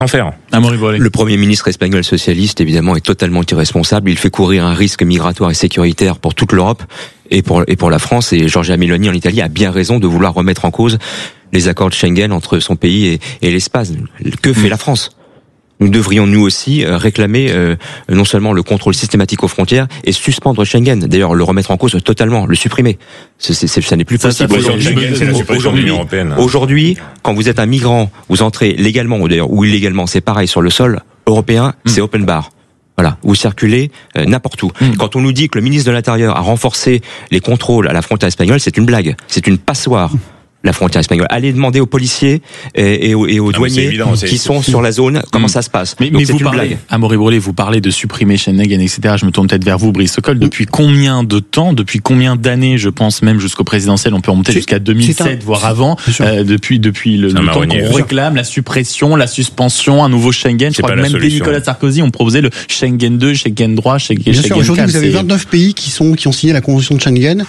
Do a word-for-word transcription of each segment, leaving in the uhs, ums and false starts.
Enfer. Le Premier ministre espagnol socialiste, évidemment, est totalement irresponsable. Il fait courir un risque migratoire et sécuritaire pour toute l'Europe et pour, et pour la France. Et Giorgia Meloni, en Italie, a bien raison de vouloir remettre en cause les accords de Schengen entre son pays et, et l'espace. Que fait mmh. la France ? Nous devrions nous aussi réclamer euh, non seulement le contrôle systématique aux frontières et suspendre Schengen. D'ailleurs, le remettre en cause totalement, le supprimer. C'est, c'est, ça n'est plus possible. Aujourd'hui, Schengen, c'est la suppression de l'Union européenne. Aujourd'hui, quand vous êtes un migrant, vous entrez légalement ou d'ailleurs ou illégalement, c'est pareil sur le sol européen, mmh. c'est open bar. Voilà, vous circulez euh, n'importe où. Mmh. Quand on nous dit que le ministre de l'Intérieur a renforcé les contrôles à la frontière espagnole, c'est une blague. C'est une passoire. La frontière espagnole. Allez demander aux policiers et, et aux, et aux ah douaniers évident, qui sont sur la zone comment mmh. ça se passe. Mais, Donc mais c'est vous une parlez, blague. Amaury Brelet, vous parlez de supprimer Schengen, et cetera. Je me tourne peut-être vers vous, Brice Sokol. Depuis combien de temps, depuis combien d'années, je pense même jusqu'au présidentiel, on peut remonter c'est, jusqu'à deux mille sept, un... voire avant, euh, depuis depuis le, le temps qu'on réclame la suppression, la suspension, un nouveau Schengen. Je c'est crois que même dès Nicolas Sarkozy, on proposait le Schengen deux, Schengen trois, Schengen quatre. Bien sûr, aujourd'hui, vous avez vingt-neuf pays qui sont qui ont signé la convention de Schengen.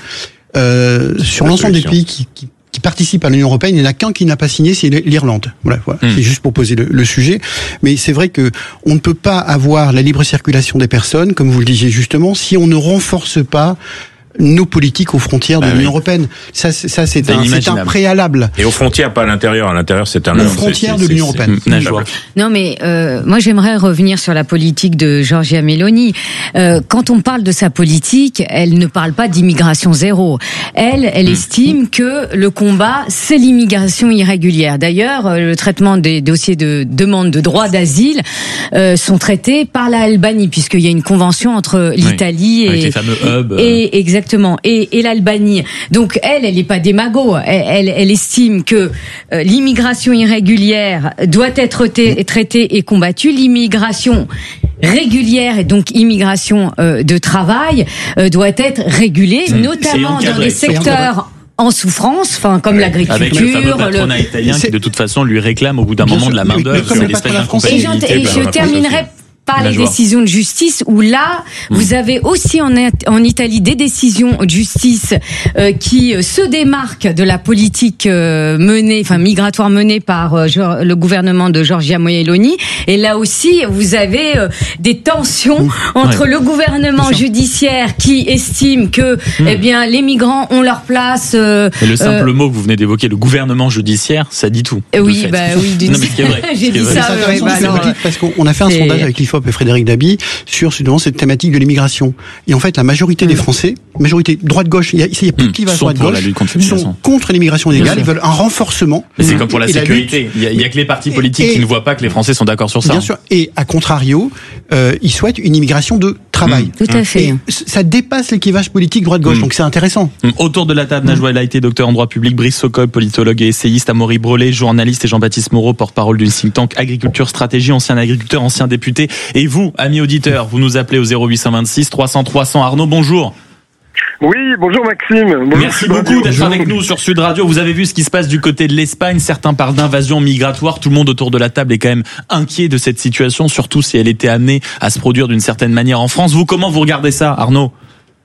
Euh, sur l'ensemble des pays qui, qui qui participe à l'Union européenne, il n'y en a qu'un qui n'a pas signé, c'est l'Irlande. Voilà, voilà. Mmh. C'est juste pour poser le, le sujet. Mais c'est vrai que on ne peut pas avoir la libre circulation des personnes, comme vous le disiez justement, si on ne renforce pas nos politiques aux frontières de bah l'Union oui. européenne. Ça, c'est, ça, c'est, c'est, un, c'est un préalable. Et aux frontières, pas à l'intérieur. À l'intérieur, c'est un... Aux frontières de l'Union européenne. Non, mais euh, moi, j'aimerais revenir sur la politique de Giorgia Meloni. Euh, quand on parle de sa politique, elle ne parle pas d'immigration zéro. Elle, elle mmh. estime que le combat, c'est l'immigration irrégulière. D'ailleurs, le traitement des dossiers de demande de droit d'asile euh, sont traités par l'Albanie, puisqu'il y a une convention entre l'Italie oui. et... Avec les fameux hubs. Et, exactement. Exactement. Et, et l'Albanie. Donc elle, elle n'est pas démago. Elle, elle, elle estime que euh, l'immigration irrégulière doit être t- traitée et combattue. L'immigration régulière et donc immigration euh, de travail euh, doit être régulée, c'est, notamment c'est dans des secteurs en souffrance, enfin comme ouais, l'agriculture, avec le fameux patronat le... italien qui de toute façon lui réclame au bout d'un Bien moment sûr, de la main d'œuvre sur l'espèce d'incompatibilité. Et, et je terminerai par les décisions de justice, où là, mmh. vous avez aussi en, en Italie des décisions de justice euh, qui se démarquent de la politique euh, menée, enfin migratoire menée par euh, le gouvernement de Giorgia Meloni. Et là aussi, vous avez euh, des tensions mmh. entre ouais. le gouvernement judiciaire qui estime que, mmh. eh bien, les migrants ont leur place. Euh, Et le simple euh, mot que vous venez d'évoquer, le gouvernement judiciaire, ça dit tout. Oui, bah oui, d'une... non, mais c'est vrai. J'ai dit vrai. ça. C'est intéressant, bah, alors, parce qu'on a fait un c'est... sondage avec l'I F O P et Frédéric Dabi sur justement cette thématique de l'immigration. Et en fait, la majorité mmh. des Français, majorité droite-gauche, il y a, il y a plus de clivage droite-gauche, sont contre l'immigration illégale. Ils veulent un renforcement. Mais c'est comme pour la et sécurité. La il y a que les partis politiques et, qui ne voient pas que les Français sont d'accord sur ça. Bien sûr. Et à contrario, euh, ils souhaitent une immigration de travail. Mmh. Tout à fait. Et ça dépasse les clivages politiques droite-gauche. Mmh. Donc c'est intéressant. Mmh. Autour de la table, Najwa El Haïty, docteur en droit public, Brice Sokol, politologue et essayiste, Amaury Brelet, journaliste, et Jean-Baptiste Moreau, porte-parole d'une think tank Agriculture Stratégie, ancien agriculteur, ancien député. Et vous, amis auditeurs, vous nous appelez au zéro huit cent vingt-six trois cents trois cents. Arnaud, bonjour. Oui, bonjour Maxime. Bonjour Merci beaucoup Radio. d'être avec nous sur Sud Radio. Vous avez vu ce qui se passe du côté de l'Espagne. Certains parlent d'invasion migratoire. Tout le monde autour de la table est quand même inquiet de cette situation, surtout si elle était amenée à se produire d'une certaine manière en France. Vous, comment vous regardez ça, Arnaud ?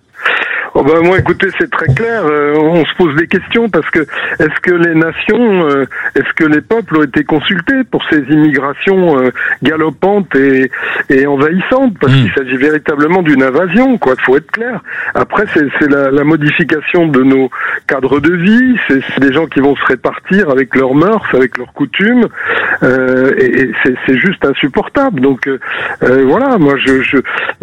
Oh bah moi, écoutez, c'est très clair. Euh, on se pose des questions parce que est-ce que les nations, euh, est-ce que les peuples ont été consultés pour ces immigrations euh, galopantes et, et envahissantes? Parce mmh. qu'il s'agit véritablement d'une invasion, quoi. Il faut être clair. Après, c'est, c'est la, la modification de nos cadres de vie. C'est, c'est des gens qui vont se répartir avec leurs mœurs, avec leurs coutumes, euh, et, et c'est, c'est juste insupportable. Donc euh, euh, voilà, moi, je, je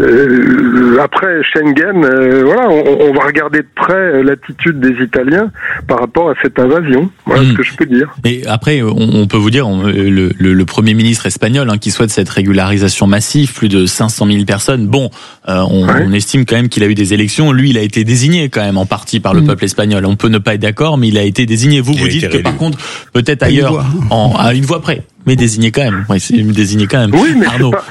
euh, après Schengen, euh, voilà, on, on va regarder de près l'attitude des Italiens par rapport à cette invasion. Voilà mmh. ce que je peux dire. Et après, on, on peut vous dire, on, le, le, le Premier ministre espagnol hein, qui souhaite cette régularisation massive, plus de cinq cent mille personnes. Bon, euh, on, ouais. on estime quand même qu'il a eu des élections. Lui, il a été désigné quand même en partie par le mmh. peuple espagnol. On peut ne pas être d'accord, mais il a été désigné. Vous, il vous dites que par contre, peut-être ailleurs, en, à une voix près. Mais désigné quand même. Oui, c'est désigné quand même. Oui, mais Arnaud. c'est pas...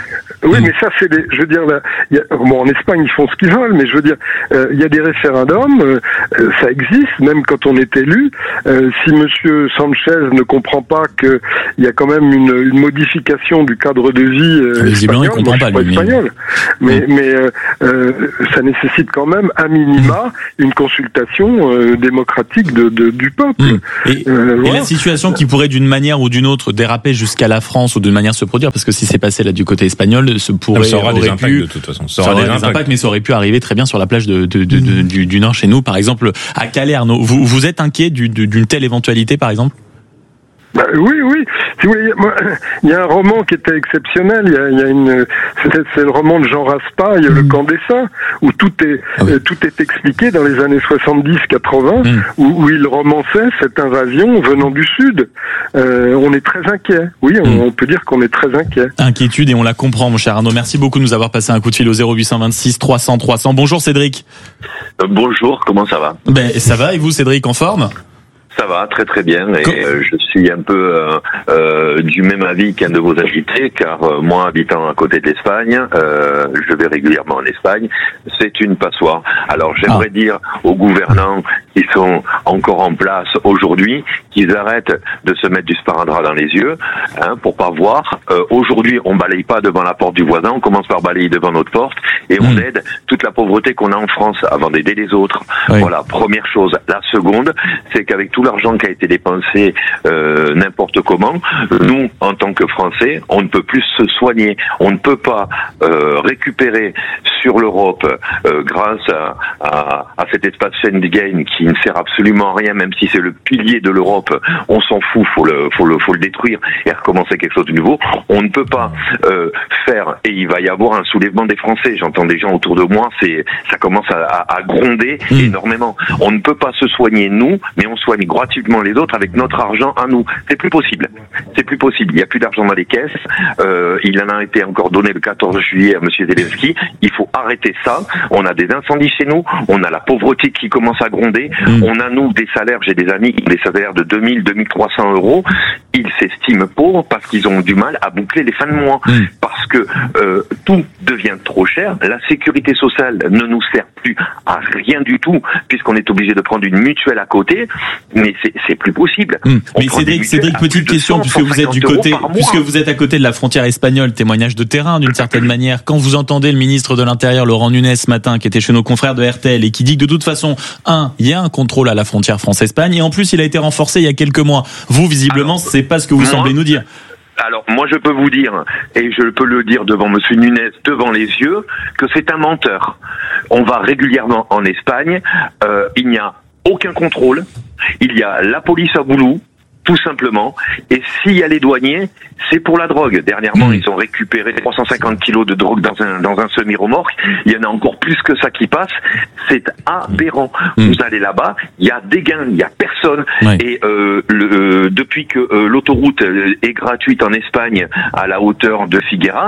Oui, mmh. mais ça, c'est des, je veux dire, là, y a, bon, en Espagne, ils font ce qu'ils veulent, mais je veux dire, il euh, y a des référendums, euh, ça existe, même quand on est élu. Euh, si Monsieur Sanchez ne comprend pas qu'il y a quand même une, une modification du cadre de vie euh, espagnol, moi, je suis pas espagnol, mais, mmh. mais euh, euh, ça nécessite quand même, à minima, mmh. une consultation euh, démocratique de, de, du peuple. Mmh. Et, euh, voilà. Et la situation qui pourrait, d'une manière ou d'une autre, déraper jusqu'à la France ou d'une manière se produire, parce que si c'est passé là du côté espagnol, ce pourrait, ça aura des impacts pu, de toute façon. Ça, ça aura des, des impacts. impacts, mais ça aurait pu arriver très bien sur la plage de, de, de, de, du, du Nord chez nous, par exemple à Calais. Arnaud, vous, vous êtes inquiet du, d'une telle éventualité, par exemple? Bah, oui, oui. Si vous voulez, moi, il y a un roman qui était exceptionnel. Il y a, il y a une, c'est, c'est le roman de Jean Raspail, mmh. Le Camp des Saints, où tout est, ah oui. euh, tout est expliqué dans les années soixante-dix quatre-vingts, mmh. où, où il romançait cette invasion venant du Sud. Euh, on est très inquiet. Oui, on, mmh. on peut dire qu'on est très inquiet. Inquiétude, et on la comprend, mon cher Arnaud. Merci beaucoup de nous avoir passé un coup de fil au zéro huit cent vingt-six trois cents trois cents. Bonjour Cédric. Euh, bonjour, comment ça va? Ben, ça va, et vous Cédric, en forme? Ça va, très très bien, et euh, je suis un peu euh, euh, du même avis qu'un de vos invités, car euh, moi, habitant à côté de l'Espagne, euh, je vais régulièrement en Espagne, c'est une passoire. Alors j'aimerais ah. dire aux gouvernants qui sont encore en place aujourd'hui, qu'ils arrêtent de se mettre du sparadrap dans les yeux, hein, pour pas voir. Euh, aujourd'hui, on balaye pas devant la porte du voisin, on commence par balayer devant notre porte, et mmh. on aide toute la pauvreté qu'on a en France avant d'aider les autres. Oui. Voilà, première chose. La seconde, c'est qu'avec tout l'argent qui a été dépensé euh, n'importe comment, nous, en tant que Français, on ne peut plus se soigner. On ne peut pas euh, récupérer sur l'Europe euh, grâce à, à, à cet espace Schengen qui ne sert absolument à rien, même si c'est le pilier de l'Europe. On s'en fout, faut le, faut le, faut le détruire et recommencer quelque chose de nouveau. On ne peut pas euh, faire, et il va y avoir un soulèvement des Français. J'entends des gens autour de moi, c'est, ça commence à, à, à gronder mmh. énormément. On ne peut pas se soigner nous, mais on soigne gratuitement les autres avec notre argent à nous. C'est plus possible. C'est plus possible. Il n'y a plus d'argent dans les caisses. Euh, il en a été encore donné le quatorze juillet à Monsieur Zelensky. Il faut arrêter ça. On a des incendies chez nous. On a la pauvreté qui commence à gronder. Mmh. On a, nous, des salaires. J'ai des amis qui ont des salaires de deux mille, deux mille trois cents euros. Ils s'estiment pauvres parce qu'ils ont du mal à boucler les fins de mois. Mmh. Parce que euh, tout devient trop cher. La sécurité sociale ne nous sert plus à rien du tout puisqu'on est obligé de prendre une mutuelle à côté. Mais c'est, c'est plus possible. Mmh. Mais Cédric, Cédric, petite question, puisque vous êtes du côté, puisque vous êtes à côté de la frontière espagnole, témoignage de terrain d'une certaine manière. Quand vous entendez le ministre de l'Intérieur, Laurent Nunez, ce matin, qui était chez nos confrères de R T L et qui dit que de toute façon, un, il y a un contrôle à la frontière France-Espagne, et en plus, il a été renforcé il y a quelques mois. Vous, visiblement, alors, c'est pas ce que vous moi, semblez nous dire. Alors, moi, je peux vous dire, et je peux le dire devant Monsieur Nunez, devant les yeux, que c'est un menteur. On va régulièrement en Espagne, euh, il n'y a aucun contrôle. Il y a la police à boulot, tout simplement. Et s'il y a les douaniers, c'est pour la drogue. Dernièrement, mmh. ils ont récupéré trois cent cinquante kilos de drogue dans un, dans un semi-remorque. Il y en a encore plus que ça qui passe. C'est aberrant. Mmh. Vous allez là-bas, il y a des gains, il y a personne. Ouais. Et euh, le, depuis que euh, l'autoroute est gratuite en Espagne à la hauteur de Figueras,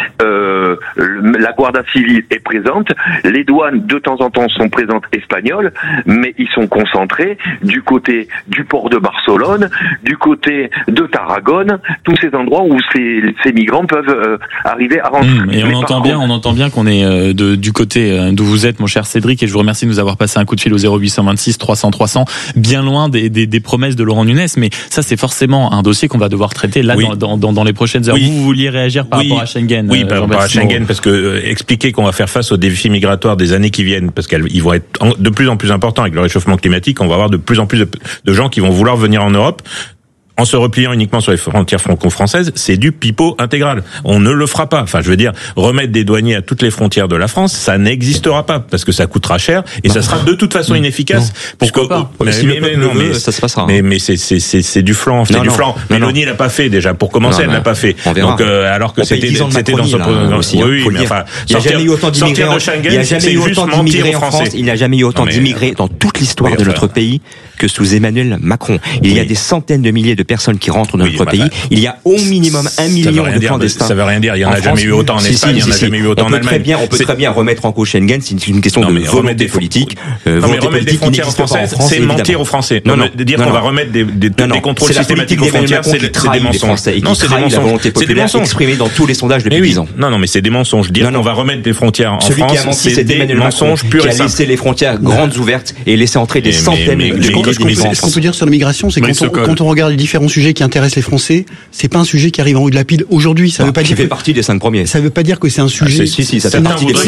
euh, la Guardia Civile est présente. Les douanes, de temps en temps, sont présentes espagnoles, mais ils sont concentrés du côté du port de Barcelone, du côté de Tarragone, tous ces endroits où ces, ces migrants peuvent euh, arriver à rentrer. Mmh, et on entend bien, on entend bien qu'on est euh, de, du côté euh, d'où vous êtes, mon cher Cédric, et je vous remercie de nous avoir passé un coup de fil au zéro huit cent vingt-six trois cents trois cents, bien loin des, des, des promesses de Laurent Nunez, mais ça c'est forcément un dossier qu'on va devoir traiter là oui. dans, dans, dans les prochaines heures. Oui. Vous, vous vouliez réagir par oui. rapport à Schengen? Oui, par rapport à Schengen, parce que euh, expliquer qu'on va faire face aux défis migratoires des années qui viennent, parce qu'ils vont être de plus en plus importants avec le réchauffement climatique, on va avoir de plus en plus de, de gens qui vont vouloir venir en Europe. En se repliant uniquement sur les frontières franco-françaises, c'est du pipeau intégral. On ne le fera pas. Enfin, je veux dire, remettre des douaniers à toutes les frontières de la France, ça n'existera pas parce que ça coûtera cher et non. ça sera de toute façon inefficace. Non. Pourquoi pas mais, si mais, mais, non, mais ça se passera. Mais, mais c'est c'est c'est c'est du flanc, c'est non, du flanc. Mélanie l'a pas fait déjà. Pour commencer, non, elle l'a pas fait. Donc euh, alors que c'était c'était dans son programme. Oui, mais enfin, il n'y a jamais eu autant d'immigrés. Il n'y a jamais eu autant d'immigrés en France. Il n'y a jamais eu autant d'immigrés dans toute l'histoire de notre pays. que sous Emmanuel Macron. Il oui. y a des centaines de milliers de personnes qui rentrent dans oui, notre bah, pays. Bah, il y a au minimum un million de clandestins. Ça veut rien dire. Il y en, en a France, jamais eu autant en si, Espagne. Si, il y en a si, jamais si. eu autant on en Allemagne. Très bien, on peut c'est... très bien remettre en cause Schengen. C'est une question non, de volonté politique. Euh, non, mais remettre des frontières françaises, c'est mentir aux Français. Non, non, de dire qu'on va remettre des des contrôles systématiques aux frontières, c'est des mensonges. Non, c'est des mensonges. C'est des mensonges exprimés dans tous les sondages depuis dix ans. Non, non, mais c'est des mensonges. Dire qu'on va remettre des frontières en France, c'est des mensonges purs et simples. Qui a laissé les frontières grandes ouvertes et laissé entrer des centaines de milliers d'immigrants. Ce qu'on peut dire sur l'immigration, c'est que quand on regarde les différents sujets qui intéressent les Français, c'est pas un sujet qui arrive en haut de la pile aujourd'hui. Ça veut pas dire. Qui fait partie des cinq premiers. Ça veut pas dire que c'est un sujet. Si, si, ça fait partie des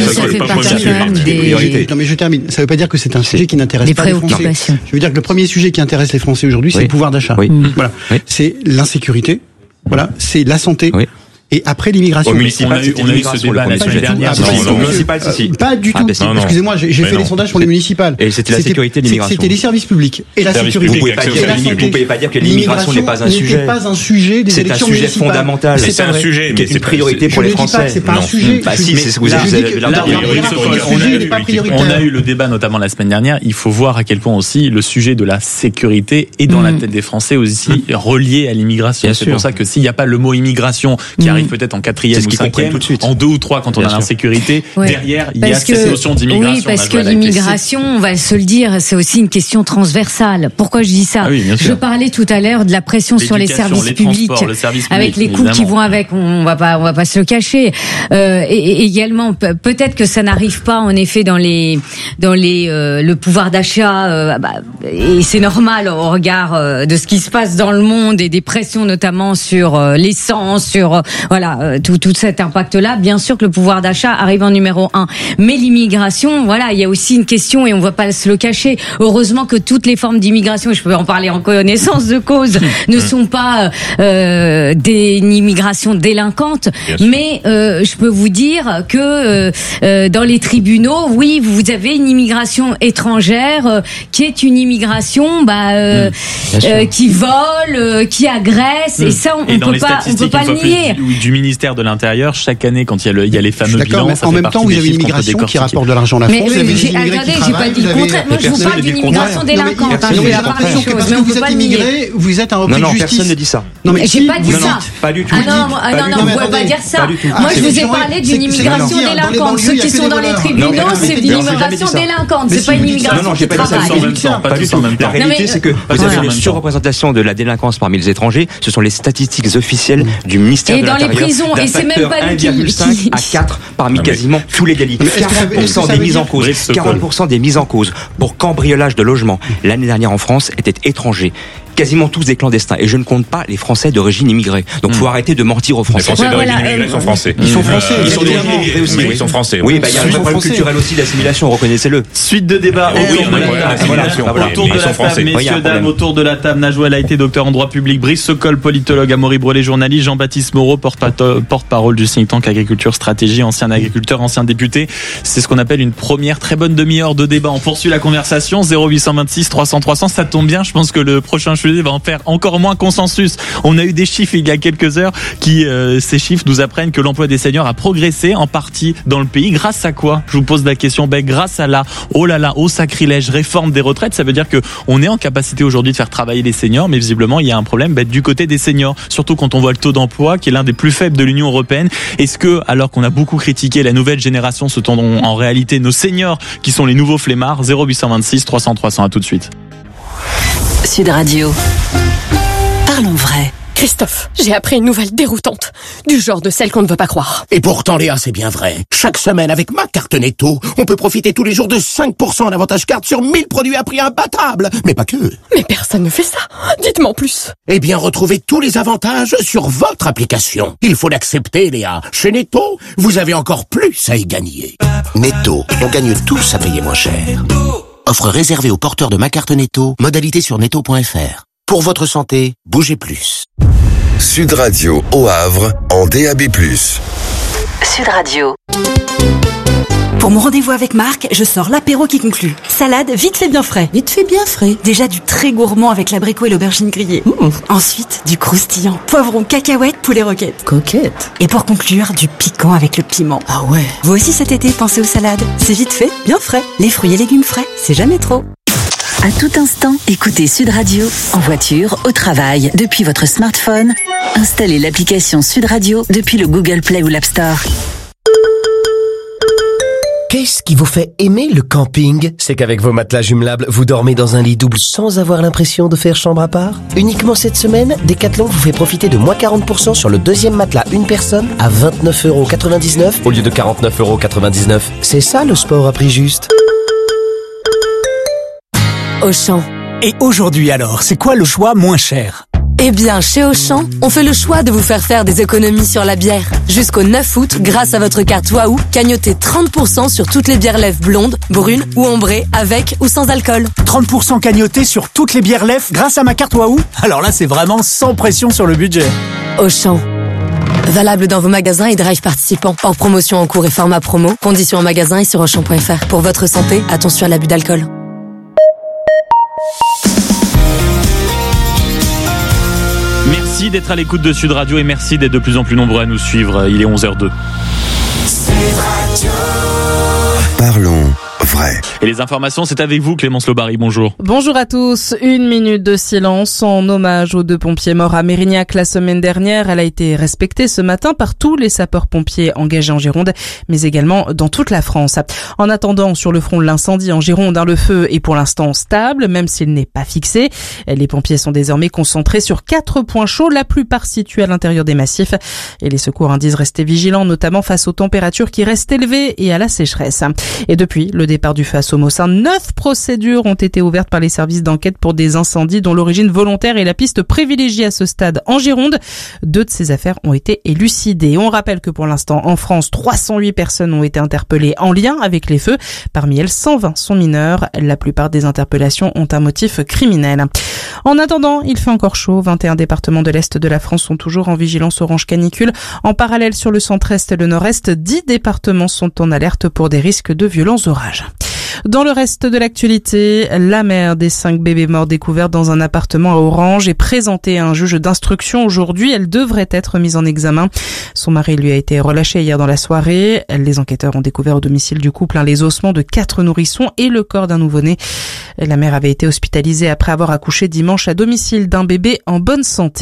priorités. Non, mais je termine. Ça veut pas dire que c'est un sujet qui n'intéresse pas les Français. Je veux dire que le premier sujet qui intéresse les Français aujourd'hui, c'est le pouvoir d'achat. Voilà. C'est l'insécurité. Voilà. C'est la santé. Et après l'immigration. Au municipal, on a eu, on a eu ce débat la semaine dernière. Au municipal, si, si. Pas du tout. Excusez-moi, j'ai fait les sondages pour les municipales. Et c'était la sécurité de l'immigration. C'était les services publics et la sécurité. Vous pouvez pas dire, vous pouvez pas dire que l'immigration n'est pas un sujet. C'est pas un sujet des élections municipales. C'est un sujet fondamental. C'est un sujet, qui est une priorité pour les Français. C'est pas un sujet. Bah si, c'est ce que vous avez entendu. On a eu le débat notamment la semaine dernière. Il faut voir à quel point aussi le sujet de la sécurité est dans la tête des Français aussi relié à l'immigration. C'est pour ça que s'il n'y a pas le mot immigration qui arrive peut-être en quatrième, ou cinquième, tout de suite. En deux ou trois quand on Bien a l'insécurité. Ouais. Derrière, il y a parce cette que, notion d'immigration. Oui, parce que l'immigration, on va se le dire, c'est aussi une question transversale. Pourquoi je dis ça? Ah oui, Je parlais tout à l'heure de la pression sur les services les publics, le service avec public, les coûts qui vont avec. On va pas, on va pas se le cacher. Euh, et, et également, peut-être que ça n'arrive pas en effet dans les, dans les, euh, le pouvoir d'achat. Euh, bah, et c'est normal au regard euh, de ce qui se passe dans le monde et des pressions notamment sur euh, l'essence, sur euh, voilà euh, tout, tout cet impact-là. Bien sûr que le pouvoir d'achat arrive en numéro un, mais l'immigration, voilà, il y a aussi une question et on ne va pas se le cacher. Heureusement que toutes les formes d'immigration, et je peux en parler en connaissance de cause, ne sont pas euh, des immigrations délinquantes, mais euh, je peux vous dire que euh, dans les tribunaux, oui, vous avez une immigration étrangère euh, qui est une immigration bah, euh, mmh, euh, qui vole, euh, qui agresse, mmh. et ça, on ne peut pas, on peut pas le nier. Du, du ministère de l'Intérieur, chaque année, quand il y a, le, il y a les fameux bilans, mais en même temps, vous avez une immigration qui rapporte de l'argent à la France. Mais, mais j'ai, attendez, j'ai pas dit le contraire. Moi, je vous parle d'une immigration délinquante. J'ai l'impression que parce que vous êtes immigré, vous êtes un repris de justice. Non, non, personne ne dit ça. Non, mais j'ai pas dit ça. Pas du tout. Ah non, non, non, vous pouvez pas dire ça. Moi, je vous ai parlé d'une immigration délinquante. Ceux qui sont dans les tribunaux, c'est une immigration délinquante. C'est pas une immigration qui travaille. Pas du tout. La réalité, c'est que vous avez une surreprésentation de la délinquance parmi les étrangers. Ce sont les statistiques officielles du ministère de l'Intérieur. Et dans les prisons, et c'est même pas lui qui un virgule cinq à quatre parmi quasiment tous les délits. quarante pour cent des mises en cause, quarante pour cent des mises en cause pour cambriolage de logements l'année dernière en France étaient étrangers. Quasiment tous des clandestins. Et je ne compte pas les Français d'origine immigrée. Donc, faut mmh. arrêter de mentir aux Français. Les Français d'origine ouais, voilà, immigrée euh, sont français. Ils sont français. Ils sont d'origine immigrée aussi. Ils sont français. Oui, bah, il y a un problème culturel aussi d'assimilation, reconnaissez-le. Suite de débat autour de la table. Autour de la table, messieurs, dames, autour de la table. Najwa Laïté, docteur en droit public. Brice Sokol, politologue. Amaury Brelet, journaliste. Jean-Baptiste Moreau, porte-parole du think tank Agriculture Stratégie, ancien agriculteur, ancien député. C'est ce qu'on appelle une première très bonne demi-heure de débat. On poursuit la conversation. zéro huit cent vingt-six trois cents trois cents. Ça tombe bien. Je pense que le prochain sujet va en faire encore moins consensus. On a eu des chiffres il y a quelques heures qui, euh, ces chiffres nous apprennent que l'emploi des seniors a progressé en partie dans le pays. Grâce à quoi? Je vous pose la question. Ben, grâce à la, oh là là, au sacrilège, réforme des retraites. Ça veut dire que on est en capacité aujourd'hui de faire travailler les seniors, mais visiblement, il y a un problème ben, du côté des seniors. Surtout quand on voit le taux d'emploi qui est l'un des plus faibles de l'Union européenne. Est-ce que, alors qu'on a beaucoup critiqué la nouvelle génération, ce sont en réalité nos seniors qui sont les nouveaux flemmards? zéro huit cent vingt-six trois cents trois cents. À tout de suite. Sud Radio. Parlons vrai. Christophe, j'ai appris une nouvelle déroutante, du genre de celle qu'on ne veut pas croire. Et pourtant, Léa, c'est bien vrai. Chaque semaine, avec ma carte Netto, on peut profiter tous les jours de cinq pour cent en avantage carte sur mille produits à prix imbattable. Mais pas que. Mais personne ne fait ça. Dites-moi en plus. Eh bien, retrouvez tous les avantages sur votre application. Il faut l'accepter, Léa. Chez Netto, vous avez encore plus à y gagner. Netto, on gagne tous à payer moins cher. Offre réservée aux porteurs de ma carte Netto. Modalité sur netto point f r. Pour votre santé, bougez plus. Sud Radio au Havre en D A B plus. Sud Radio. Pour mon rendez-vous avec Marc, je sors l'apéro qui conclut. Salade vite fait bien frais. Vite fait bien frais. Déjà du très gourmand avec l'abricot et l'aubergine grillée. Mmh. Ensuite, du croustillant. Poivron, cacahuètes, poulet roquette. Coquette. Et pour conclure, du piquant avec le piment. Ah ouais. Vous aussi cet été, pensez aux salades. C'est vite fait, bien frais. Les fruits et légumes frais, c'est jamais trop. À tout instant, écoutez Sud Radio, en voiture, au travail, depuis votre smartphone. Installez l'application Sud Radio depuis le Google Play ou l'App Store. Qu'est-ce qui vous fait aimer le camping? C'est qu'avec vos matelas jumelables, vous dormez dans un lit double sans avoir l'impression de faire chambre à part. Uniquement cette semaine, Decathlon vous fait profiter de moins quarante pour cent sur le deuxième matelas une personne à vingt-neuf euros quatre-vingt-dix-neuf au lieu de quarante-neuf euros quatre-vingt-dix-neuf. C'est ça le sport à prix juste. Auchan. Et aujourd'hui alors, c'est quoi le choix moins cher? Eh bien, chez Auchan, on fait le choix de vous faire faire des économies sur la bière. Jusqu'au neuf août, grâce à votre carte Waouh, cagnotez trente pour cent sur toutes les bières lèvres blondes, brunes ou ambrées, avec ou sans alcool. trente pour cent cagnotés sur toutes les bières lèvres grâce à ma carte Waouh? Alors là, c'est vraiment sans pression sur le budget. Auchan. Valable dans vos magasins et drive participants. Hors promotion en cours et format promo. Conditions en magasin et sur auchan point f r. Pour votre santé, attention à l'abus d'alcool. Merci d'être à l'écoute de Sud Radio et merci d'être de plus en plus nombreux à nous suivre. Il est onze heures deux. Parlons vrai. Et les informations, c'est avec vous, Clémence Lobary. Bonjour. Bonjour à tous. Une minute de silence en hommage aux deux pompiers morts à Mérignac la semaine dernière. Elle a été respectée ce matin par tous les sapeurs-pompiers engagés en Gironde, mais également dans toute la France. En attendant, sur le front de l'incendie en Gironde, le feu est pour l'instant stable, même s'il n'est pas fixé. Les pompiers sont désormais concentrés sur quatre points chauds, la plupart situés à l'intérieur des massifs. Et les secours disent rester vigilants, notamment face aux températures qui restent élevées et à la sécheresse. Et depuis le départ du feu à Somossin, neuf procédures ont été ouvertes par les services d'enquête pour des incendies dont l'origine volontaire est la piste privilégiée à ce stade en Gironde. Deux de ces affaires ont été élucidées. On rappelle que pour l'instant, en France, trois cent huit personnes ont été interpellées en lien avec les feux. Parmi elles, cent vingt sont mineures. La plupart des interpellations ont un motif criminel. En attendant, il fait encore chaud. vingt et un départements de l'Est de la France sont toujours en vigilance orange canicule. En parallèle, sur le centre-est et le nord-est, dix départements sont en alerte pour des risques de violents orages. Dans le reste de l'actualité, la mère des cinq bébés morts découverts dans un appartement à Orange est présentée à un juge d'instruction aujourd'hui. Elle devrait être mise en examen. Son mari lui a été relâché hier dans la soirée. Les enquêteurs ont découvert au domicile du couple les ossements de quatre nourrissons et le corps d'un nouveau-né. La mère avait été hospitalisée après avoir accouché dimanche à domicile d'un bébé en bonne santé.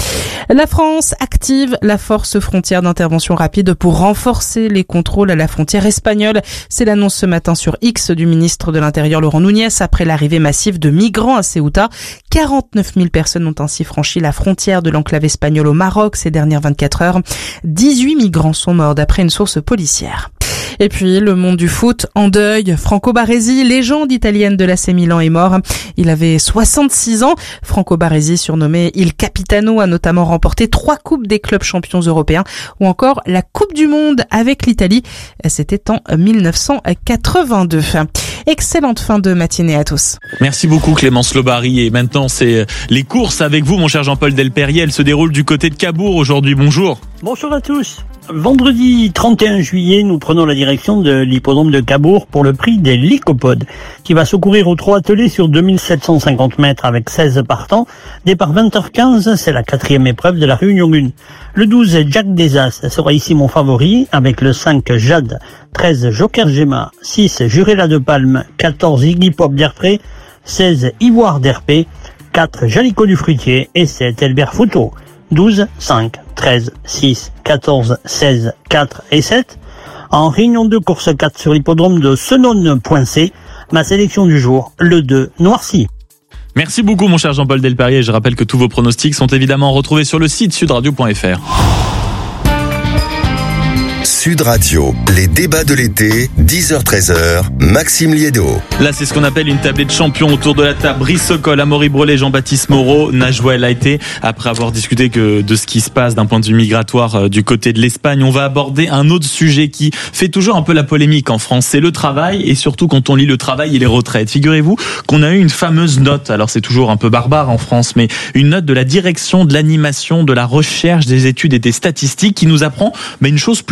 La France active la force frontière d'intervention rapide pour renforcer les contrôles à la frontière espagnole. C'est l'annonce ce matin sur X du ministre de l'Intérieur Laurent Nunez après l'arrivée massive de migrants à Ceuta. quarante-neuf mille personnes ont ainsi franchi la frontière de l'enclave espagnole au Maroc ces dernières vingt-quatre heures. dix-huit migrants sont morts d'après une source policière. Et puis, le monde du foot en deuil. Franco Baresi, légende italienne de l'A C Milan, est mort. Il avait soixante-six ans. Franco Baresi, surnommé Il Capitano, a notamment remporté trois coupes des clubs champions européens ou encore la Coupe du Monde avec l'Italie. C'était en mille neuf cent quatre-vingt-deux. Excellente fin de matinée à tous. Merci beaucoup Clémence Lobary. Et maintenant, c'est les courses avec vous, mon cher Jean-Paul Delperrier. Elle se déroule du côté de Cabourg aujourd'hui. Bonjour. Bonjour à tous. Vendredi trente et un juillet, nous prenons la direction de l'hippodrome de Cabourg pour le prix des Lycopodes, qui va se courir aux trois attelés sur deux mille sept cent cinquante mètres avec seize partants. Départ vingt heures quinze, c'est la quatrième épreuve de la Réunion un. Le douze, Jack Desas sera ici mon favori, avec le cinq, Jade, treize, Joker Gemma, six, Jurella de Palme, quatorze, Iggy Pop d'Herpré, seize, Ivoire d'Herpé, quatre, Jalico du Fruitier et sept, Elbert Fouteau. douze, cinq, treize, six, quatorze, seize, quatre et sept. En réunion de course quatre sur l'hippodrome de Senone.c, ma sélection du jour, le deux, Noircy. Merci beaucoup mon cher Jean-Paul Delperrier. Je rappelle que tous vos pronostics sont évidemment retrouvés sur le site sudradio point f r. Sud Radio, les débats de l'été, dix heures treize heures, Maxime Liédo. Là, c'est ce qu'on appelle une tablée de champions autour de la table. Brice Socol, Amaury Brelet, Jean-Baptiste Moreau, Najwa El Haïté. Après avoir discuté que de ce qui se passe d'un point de vue migratoire euh, du côté de l'Espagne, on va aborder un autre sujet qui fait toujours un peu la polémique en France. C'est le travail et surtout quand on lit le travail et les retraites. Figurez-vous qu'on a eu une fameuse note. Alors c'est toujours un peu barbare en France, mais une note de la direction de l'animation, de la recherche, des études et des statistiques qui nous apprend mais une chose plutôt chouette.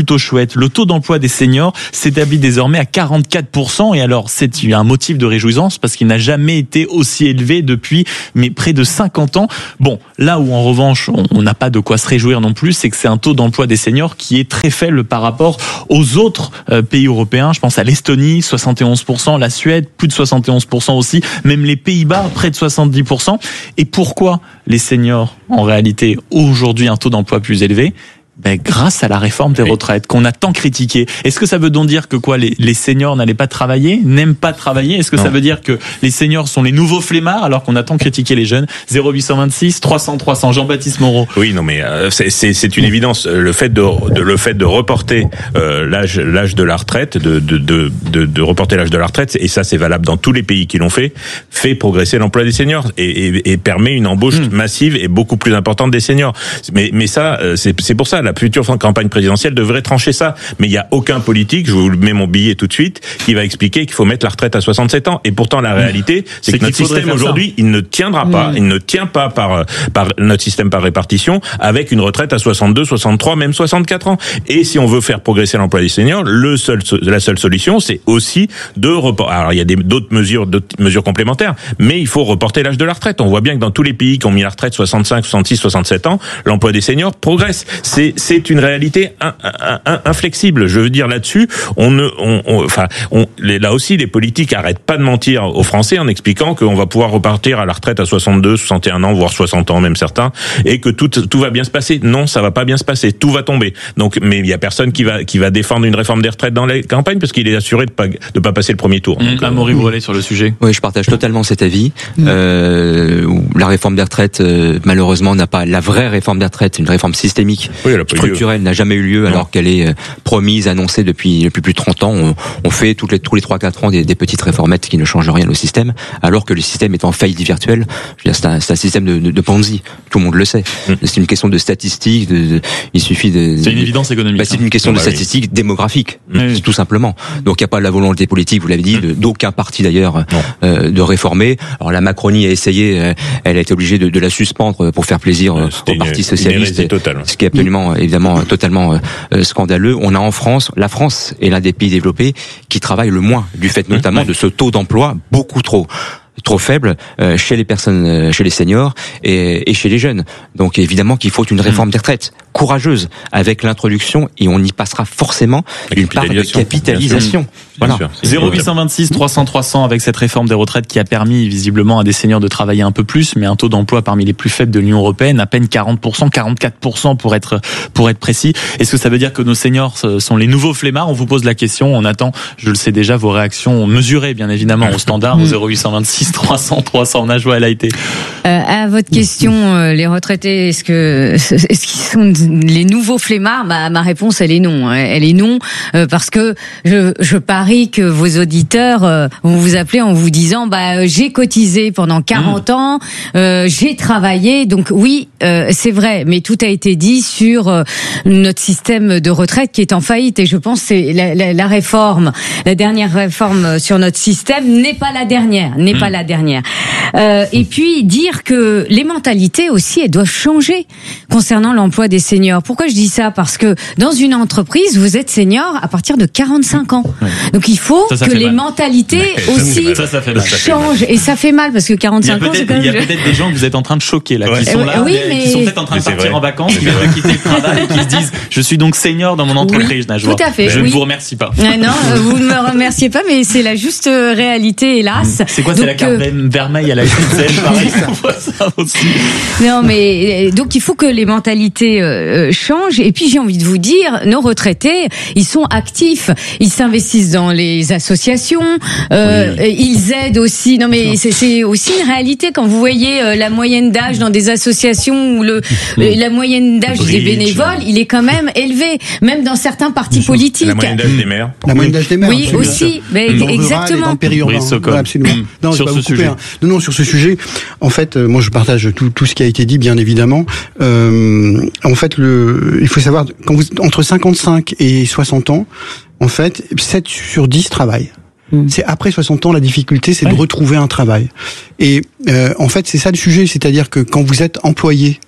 souhaite. Le taux d'emploi des seniors s'établit désormais à quarante-quatre pour cent et alors c'est un motif de réjouissance parce qu'il n'a jamais été aussi élevé depuis mais près de cinquante ans. Bon, là où en revanche on n'a pas de quoi se réjouir non plus, c'est que c'est un taux d'emploi des seniors qui est très faible par rapport aux autres euh, pays européens. Je pense à l'Estonie, soixante et onze pour cent, la Suède, plus de soixante et onze pour cent aussi, même les Pays-Bas, près de soixante-dix pour cent. Et pourquoi les seniors, en réalité, aujourd'hui un taux d'emploi plus élevé? Ben, grâce à la réforme des retraites qu'on a tant critiquée. Est-ce que ça veut donc dire que quoi, les, les seniors n'allaient pas travailler, n'aiment pas travailler? Est-ce que non. ça veut dire que les seniors sont les nouveaux flemmards alors qu'on a tant critiqué les jeunes? Zéro huit cent vingt-six trois cents trois cents. Jean-Baptiste Moreau. Oui, non, mais euh, c'est, c'est, c'est une évidence. Le fait de, de le fait de reporter euh, l'âge l'âge de la retraite, de de, de de de reporter l'âge de la retraite, et ça c'est valable dans tous les pays qui l'ont fait, fait progresser l'emploi des seniors et, et, et permet une embauche mmh. massive et beaucoup plus importante des seniors. Mais mais ça c'est c'est pour ça. La future campagne présidentielle devrait trancher ça. Mais il n'y a aucun politique, je vous mets mon billet tout de suite, qui va expliquer qu'il faut mettre la retraite à soixante-sept ans. Et pourtant, la réalité, c'est, c'est que notre système aujourd'hui, ça. il ne tiendra pas, mmh. il ne tient pas par, par notre système par répartition avec une retraite à soixante-deux, soixante-trois, même soixante-quatre ans. Et si on veut faire progresser l'emploi des seniors, le seul, la seule solution, c'est aussi de reporter. Alors, il y a des, d'autres mesures, d'autres mesures complémentaires, mais il faut reporter l'âge de la retraite. On voit bien que dans tous les pays qui ont mis la retraite soixante-cinq, soixante-six, soixante-sept ans, l'emploi des seniors progresse. C'est, c'est une réalité in, in, in, inflexible. Je veux dire là-dessus, on ne, on, on, enfin, on, les, là aussi, les politiques arrêtent pas de mentir aux Français en expliquant qu'on va pouvoir repartir à la retraite à soixante-deux, soixante et un ans, voire soixante ans, même certains, et que tout, tout va bien se passer. Non, ça va pas bien se passer. Tout va tomber. Donc, mais il y a personne qui va, qui va défendre une réforme des retraites dans les campagnes parce qu'il est assuré de pas, de pas passer le premier tour. Donc, mmh, Amaury Brelet sur le sujet. Oui, je partage totalement cet avis. Mmh. Euh, la réforme des retraites, euh, malheureusement, n'a pas la vraie réforme des retraites, une réforme systémique, oui, structurelle, n'a jamais eu lieu. Non. Alors qu'elle est promise, annoncée depuis, depuis plus de trente ans. On, on fait toutes les, tous les trois quatre ans des, des petites réformettes qui ne changent rien au système, alors que le système est en faillite virtuelle. Je veux dire, c'est un, c'est un système de, de, de Ponzi. Tout le monde le sait. Mmh. C'est une question de statistiques. De, de, il suffit de. C'est une évidence économique. Bah, c'est une question hein. de bah, statistiques oui. démographiques, mmh. tout simplement. Donc il n'y a pas de la volonté politique, vous l'avez dit, de, d'aucun parti d'ailleurs, euh, de réformer. Alors la Macronie a essayé, euh, elle a été obligée de, de la suspendre pour faire plaisir euh, au Parti socialiste, ce qui est absolument, mmh. évidemment, totalement euh, scandaleux. On a en France, la France est l'un des pays développés qui travaille le moins, du fait notamment mmh. de ce taux d'emploi beaucoup trop trop faible euh, chez les personnes, euh, chez les seniors et, et chez les jeunes. Donc évidemment qu'il faut une réforme des retraites courageuse avec l'introduction, et on y passera forcément une part de capitalisation. Voilà. zéro huit cent vingt-six trois cents trois cents avec cette réforme des retraites qui a permis visiblement à des seniors de travailler un peu plus, mais un taux d'emploi parmi les plus faibles de l'Union européenne, à peine quarante pour cent, quarante-quatre pour cent pour être pour être précis. Est-ce que ça veut dire que nos seniors sont les nouveaux flemmards? On vous pose la question. On attend, je le sais déjà, vos réactions mesurées bien évidemment au standard au zéro huit cent vingt-six trois cents trois cents. Najwa El Haïté. Euh, à votre question, euh, les retraités, est-ce que est-ce qu'ils sont les nouveaux flemmards? Bah, ma réponse, elle est non. Elle est non euh, parce que je, je parie que vos auditeurs euh, vont vous appeler en vous disant bah j'ai cotisé pendant quarante mmh. ans, euh, j'ai travaillé. Donc oui, euh, c'est vrai, mais tout a été dit sur euh, notre système de retraite qui est en faillite. Et je pense que c'est la, la, la réforme, la dernière réforme sur notre système n'est pas la dernière, n'est mmh. pas la dernière. Euh, et puis dire que les mentalités aussi, elles doivent changer concernant l'emploi des seniors. Pourquoi je dis ça? Parce que dans une entreprise, vous êtes senior à partir de quarante-cinq ans. Oui. Donc il faut ça, ça que les mal. mentalités ouais, aussi ça, ça changent. Et ça fait mal parce que quarante-cinq ans, c'est quand même... Il y a peut-être des gens que vous êtes en train de choquer là, ouais. qui sont là, oui, mais... qui sont peut-être en train de partir vrai. en vacances, qui viennent de quitter le travail et qui se disent je suis donc senior dans mon entreprise, oui, Najwa. Tout à fait. Je oui. ne vous remercie pas. Non, non, vous ne me remerciez pas, mais c'est la juste réalité, hélas. C'est quoi, donc, c'est la carte euh... vermeille à la S N C F, pareil, on voit ça aussi. Non, mais donc il faut que les mentalités euh, changent. Et puis j'ai envie de vous dire, nos retraités, ils sont actifs, ils s'investissent dans les associations, euh, oui. ils aident aussi. Non, mais c'est, c'est aussi une réalité quand vous voyez euh, la moyenne d'âge dans des associations où le oui. la moyenne d'âge Bridge. des bénévoles, il est quand même élevé, même dans certains partis politiques. La moyenne d'âge des maires. La moyenne d'âge des maires. Oui, aussi. Mais exactement. Dans le périurbain. Ouais, absolument. Non, sur ce sujet. Couper, hein. Non, non, sur ce sujet. En fait, euh, moi, je partage tout, tout ce qui a été dit, bien évidemment. Euh, en fait, le, il faut savoir, quand vous, entre cinquante-cinq et soixante ans, en fait, sept sur dix travaillent. Mmh. C'est après soixante ans, la difficulté, c'est ouais. de retrouver un travail. Et euh, en fait, c'est ça le sujet, c'est-à-dire que quand vous êtes employé,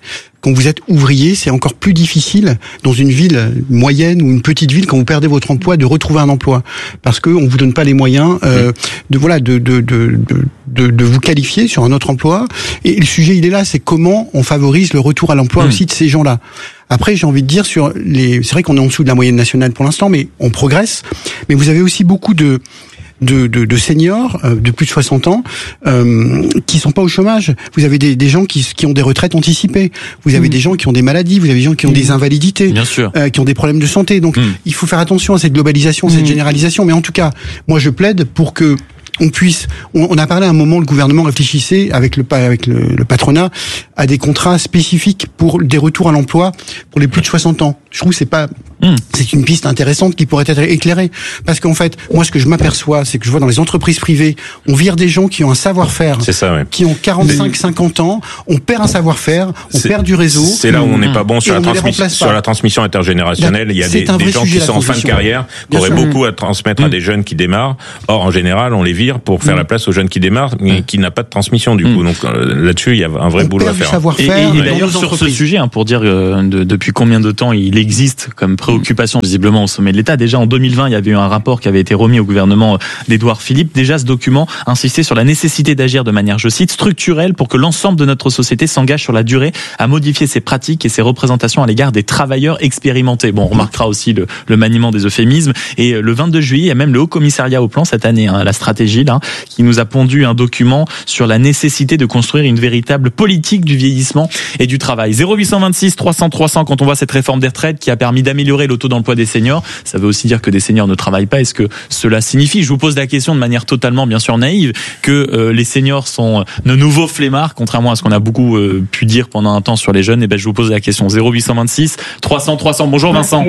quand vous êtes ouvrier, c'est encore plus difficile dans une ville moyenne ou une petite ville quand vous perdez votre emploi de retrouver un emploi parce que on vous donne pas les moyens euh, de voilà de de, de de de de vous qualifier sur un autre emploi. Et le sujet il est là, c'est comment on favorise le retour à l'emploi mmh. aussi de ces gens-là. Après, j'ai envie de dire sur les, c'est vrai qu'on est en dessous de la moyenne nationale pour l'instant, mais on progresse. Mais vous avez aussi beaucoup de de, de, de seniors euh, de plus de soixante ans euh, qui sont pas au chômage. Vous avez des, des gens qui, qui ont des retraites anticipées. Vous avez mmh. des gens qui ont des maladies. Vous avez des gens qui ont mmh. des invalidités. Bien sûr. Euh, qui ont des problèmes de santé. Donc, mmh. il faut faire attention à cette globalisation, cette mmh. généralisation. Mais en tout cas, moi, je plaide pour que on puisse, on, on a parlé à un moment, le gouvernement réfléchissait avec le avec le, le patronat à des contrats spécifiques pour des retours à l'emploi pour les plus de soixante ans. Je trouve que c'est pas, mmh. c'est une piste intéressante qui pourrait être éclairée parce qu'en fait, moi ce que je m'aperçois, c'est que je vois dans les entreprises privées, on vire des gens qui ont un savoir-faire, c'est ça, ouais. qui ont quarante-cinq cinquante ans, on perd un savoir-faire, on c'est, perd du réseau. C'est là où on n'est pas bon sur la transmission, sur la transmission intergénérationnelle. Il y a des, des gens qui sont en fin de carrière, qui auraient beaucoup à transmettre mmh. à des jeunes qui démarrent. Or, en général, on les vire pour faire mmh. la place aux jeunes qui démarrent, mais qui n'a pas de transmission du mmh. coup. Donc euh, là-dessus, il y a un vrai on boulot à faire. Et, et, et d'ailleurs sur ce sujet, hein, pour dire euh, de, depuis combien de temps il existe comme préoccupation visiblement au sommet de l'État. Déjà en deux mille vingt, il y avait eu un rapport qui avait été remis au gouvernement d'Édouard Philippe. Déjà, ce document insistait sur la nécessité d'agir de manière, je cite, structurelle pour que l'ensemble de notre société s'engage sur la durée à modifier ses pratiques et ses représentations à l'égard des travailleurs expérimentés. Bon, on remarquera aussi le, le maniement des euphémismes. Et le vingt-deux juillet, il y a même le Haut Commissariat au Plan cette année, hein, la stratégie là, qui nous a pondu un document sur la nécessité de construire une véritable politique du vieillissement et du travail. zéro huit cent vingt-six trois cents trois cents, quand on voit cette réforme des retraites qui a permis d'améliorer le taux d'emploi des seniors, ça veut aussi dire que des seniors ne travaillent pas. Est-ce que cela signifie, je vous pose la question de manière totalement bien sûr naïve, que euh, les seniors sont de nouveaux flemmards, contrairement à ce qu'on a beaucoup euh, pu dire pendant un temps sur les jeunes? Et ben je vous pose la question. Zéro huit cent vingt-six trois cents trois cents. Bonjour Vincent.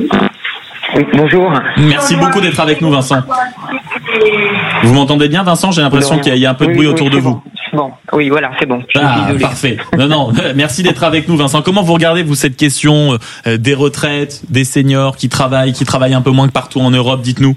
Bonjour. Merci beaucoup d'être avec nous Vincent. Vous m'entendez bien Vincent? J'ai l'impression qu'il y a un peu de bruit oui, autour oui, de vous. Bon. Bon, oui, voilà, c'est bon. Ah, parfait. Non, non, merci d'être avec nous, Vincent. Comment vous regardez, vous, cette question euh, des retraites, des seniors qui travaillent, qui travaillent un peu moins que partout en Europe? Dites-nous.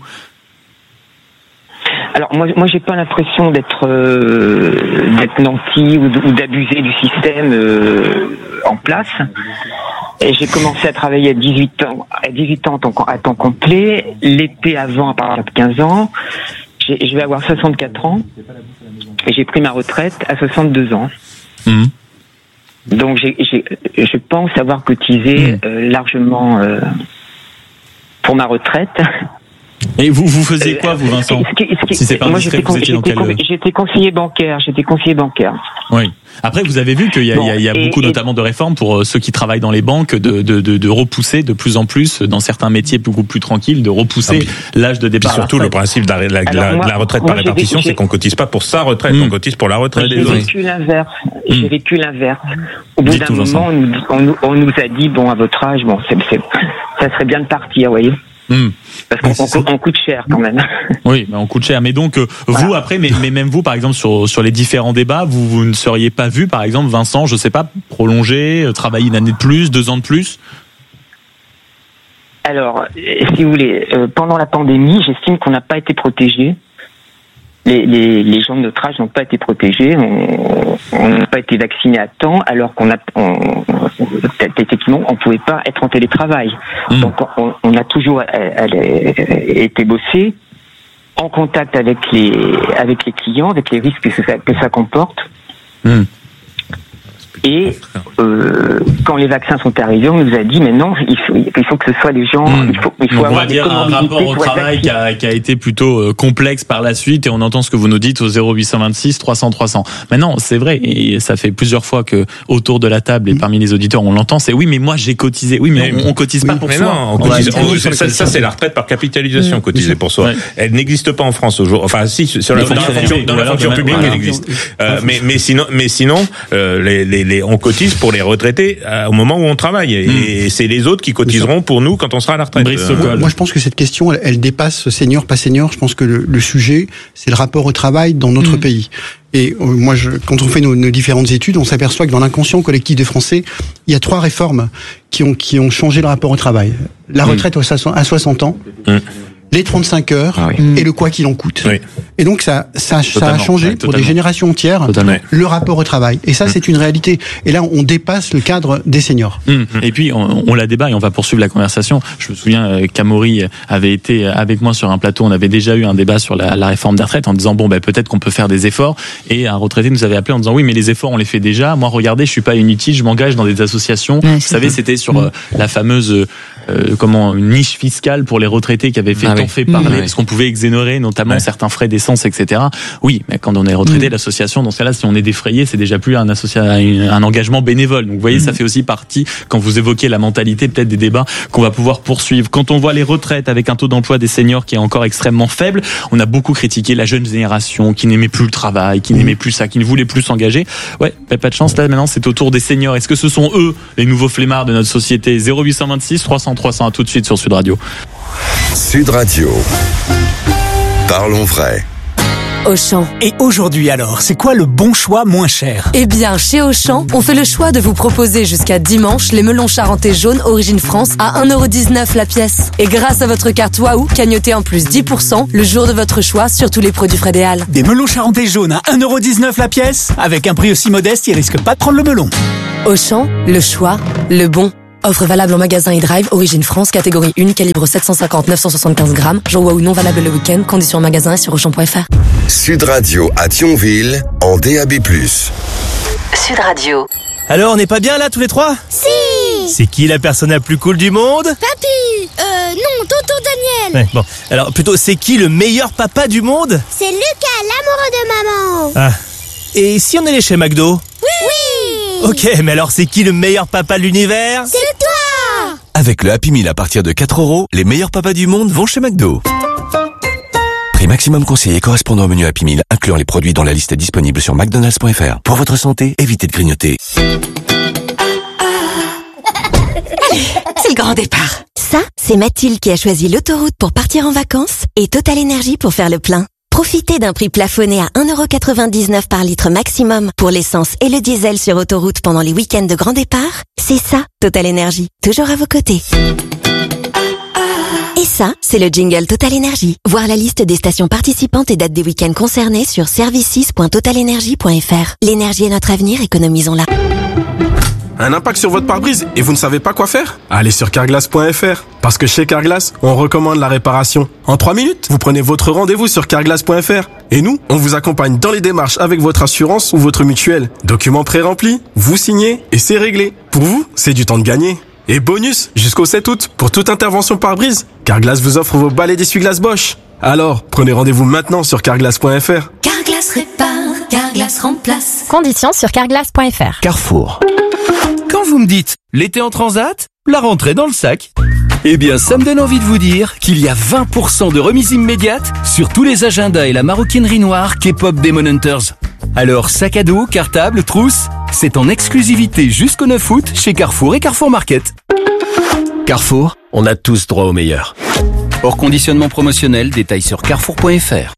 Alors, moi, moi, j'ai pas l'impression d'être euh, d'être nanti ou, ou d'abuser du système euh, en place. Et j'ai commencé à travailler à dix-huit ans, à dix-huit ans à temps complet. L'été avant, à partir de quinze ans, j'ai, je vais avoir soixante-quatre ans. Et j'ai pris ma retraite à soixante-deux ans. Mmh. Donc j'ai, j'ai, je pense avoir cotisé mmh. euh, largement euh, pour ma retraite. Et vous, vous faisiez quoi, vous, Vincent? Ce qui, ce qui, si c'est pas moi, indiscret, j'étais, vous étiez dans j'étais, quel... j'étais conseiller bancaire. J'étais conseiller bancaire. Oui. Après, vous avez vu qu'il y a, bon, il y a, il y a et, beaucoup, et... notamment, de réformes pour ceux qui travaillent dans les banques, de, de, de, de repousser de plus en plus, dans certains métiers beaucoup plus tranquilles, de repousser ah, l'âge de départ. Surtout, le principe de la, la, la, moi, de la retraite moi, par répartition, vécu, c'est qu'on cotise pas pour sa retraite, mmh. on cotise pour la retraite des autres. J'ai vécu l'inverse. Mmh. J'ai vécu l'inverse. Au bout d'un moment, on nous, on, nous, on nous a dit, bon, à votre âge, bon, c'est, c'est, ça serait bien de partir, vous voyez. Mmh. Parce qu'on on, on coûte cher quand même. Oui, mais on coûte cher. Mais donc, euh, voilà. vous, après, mais, mais même vous, par exemple, sur, sur les différents débats, vous, vous ne seriez pas vu, par exemple, Vincent, je sais pas, prolonger, travailler une année de plus, deux ans de plus? Alors, si vous voulez, euh, pendant la pandémie, j'estime qu'on n'a pas été protégés. Les, les, les gens de notre âge n'ont pas été protégés, on n'a pas été vaccinés à temps, alors qu'on a, on, techniquement, on pouvait pas être en télétravail. Mmh. Donc, on, on a toujours elle, elle, été bossé, en contact avec les, avec les clients, avec les risques que ça, que ça comporte. Mmh. Et euh, quand les vaccins sont arrivés, on nous a dit mais non, il faut, il faut que ce soit les gens. Mmh. Il faut, il faut on avoir va dire un rapport au travail qui a, qui a été plutôt euh, complexe par la suite, et on entend ce que vous nous dites au zéro huit cent vingt-six trois cents trois cents. Maintenant, c'est vrai, et ça fait plusieurs fois que autour de la table et parmi les auditeurs, on l'entend. C'est oui, mais moi j'ai cotisé. Oui, mais, mais on, on cotise oui, pas pour mais soi. Non, on cotise, on, ça, ça, ça c'est la retraite par capitalisation, mmh. cotisée pour soi. Ouais. Elle n'existe pas en France aujourd'hui. Enfin, si sur la fonction publique, dans la fonction publique, elle existe. Euh, mais mais sinon, mais sinon, euh, les, les, les, on cotise pour les retraités euh, au moment où on travaille, et, mmh. et c'est les autres qui cotiseront pour nous quand on sera à la retraite. Euh, moi, moi, je pense que cette question, elle, elle dépasse senior, pas senior. Je pense que le, le sujet, c'est le rapport au travail dans notre mmh. pays. Et euh, moi, je, quand on fait nos, nos différentes études, on s'aperçoit que dans l'inconscient collectif des Français, il y a trois réformes qui ont qui ont changé le rapport au travail. La retraite mmh. à soixante ans. Mmh. Les trente-cinq heures ah oui. et le quoi qu'il en coûte. Oui. Et donc ça, ça, ça a changé ouais, pour des générations entières totalement. Le rapport au travail. Et ça, mmh. c'est une réalité. Et là, on dépasse le cadre des seniors. Mmh. Et puis, on, on la débat et on va poursuivre la conversation. Je me souviens euh, qu'Amaury avait été avec moi sur un plateau. On avait déjà eu un débat sur la, la réforme des retraites en disant bon, ben peut-être qu'on peut faire des efforts. Et un retraité nous avait appelé en disant oui, mais les efforts on les fait déjà. Moi, regardez, je suis pas inutile, je m'engage dans des associations. Ouais, Vous savez, ça. c'était sur euh, la fameuse euh, comment une niche fiscale pour les retraités qui avait fait ah tant oui. fait parler mmh. parce qu'on pouvait exonérer notamment ouais. certains frais d'essence, et cetera. Oui, mais quand on est retraité, mmh. l'association, dans ce cas-là, si on est défrayé, c'est déjà plus un associa- un engagement bénévole. Donc, vous voyez, mmh. ça fait aussi partie, quand vous évoquez la mentalité, peut-être des débats qu'on va pouvoir poursuivre. Quand on voit les retraites avec un taux d'emploi des seniors qui est encore extrêmement faible, on a beaucoup critiqué la jeune génération qui n'aimait plus le travail, qui mmh. n'aimait plus ça, qui ne voulait plus s'engager. Ouais, bah, pas de chance. Là, maintenant, c'est au tour des seniors. Est-ce que ce sont eux, les nouveaux flemmards de notre société? zéro huit deux six trois cents trois cents, à tout de suite sur Sud Radio. Sud Radio. Parlons vrai. Auchan. Et aujourd'hui alors, c'est quoi le bon choix moins cher? Eh bien, chez Auchan, on fait le choix de vous proposer jusqu'à dimanche les melons charentais jaunes Origine France à un euro dix-neuf la pièce. Et grâce à votre carte Waouh, cagnotez en plus dix pour cent le jour de votre choix sur tous les produits Frédéal. Des melons charentais jaunes à un euro dix-neuf la pièce? Avec un prix aussi modeste, ils risquent pas de prendre le melon. Auchan, le choix, le bon. Offre valable en magasin et drive, Origine France, catégorie un, calibre sept cent cinquante à neuf cent soixante-quinze grammes. Jour Waouh non valable le week-end, conditions en magasin et sur auchan point f r. Sud Radio à Thionville, en D A B plus. Sud Radio. Alors, on n'est pas bien là tous les trois? Si. C'est qui la personne la plus cool du monde? Papy. Euh, non, tonton Daniel. Ouais, bon, alors plutôt, c'est qui le meilleur papa du monde? C'est Lucas, l'amoureux de maman. Ah. Et si on allait chez McDo? Oui. Oui. Ok, mais alors c'est qui le meilleur papa de l'univers? C'est toi. Avec le Happy Meal à partir de quatre euros, les meilleurs papas du monde vont chez McDo. Prix maximum conseillé correspondant au menu Happy Meal, incluant les produits dans la liste disponible sur mcdonalds point f r. Pour votre santé, évitez de grignoter. C'est le grand départ. Ça, c'est Mathilde qui a choisi l'autoroute pour partir en vacances et Total Énergie pour faire le plein. Profitez d'un prix plafonné à un euro quatre-vingt-dix-neuf par litre maximum pour l'essence et le diesel sur autoroute pendant les week-ends de grand départ. C'est ça, Total Énergie, toujours à vos côtés. Et ça, c'est le jingle Total Énergie. Voir la liste des stations participantes et dates des week-ends concernés sur services point total énergie point f r. L'énergie est notre avenir, économisons-la. Un impact sur votre pare-brise et vous ne savez pas quoi faire? Allez sur carglass point f r. Parce que chez Carglass, on recommande la réparation. En trois minutes, vous prenez votre rendez-vous sur carglass point f r. Et nous, on vous accompagne dans les démarches avec votre assurance ou votre mutuelle. Documents pré-remplis, vous signez et c'est réglé. Pour vous, c'est du temps de gagner. Et bonus, jusqu'au sept août, pour toute intervention pare-brise, Carglass vous offre vos balais d'essuie-glace Bosch. Alors, prenez rendez-vous maintenant sur carglass point f r. Carglass répare, Carglass remplace. Conditions sur carglass point f r. Carrefour. Quand vous me dites l'été en transat, la rentrée dans le sac, eh bien ça me donne envie de vous dire qu'il y a vingt pour cent de remise immédiate sur tous les agendas et la maroquinerie noire K-pop Demon Hunters. Alors sac à dos, cartable, trousse, c'est en exclusivité jusqu'au neuf août chez Carrefour et Carrefour Market. Carrefour, on a tous droit au meilleur. Hors conditionnement promotionnel, détail sur carrefour point f r.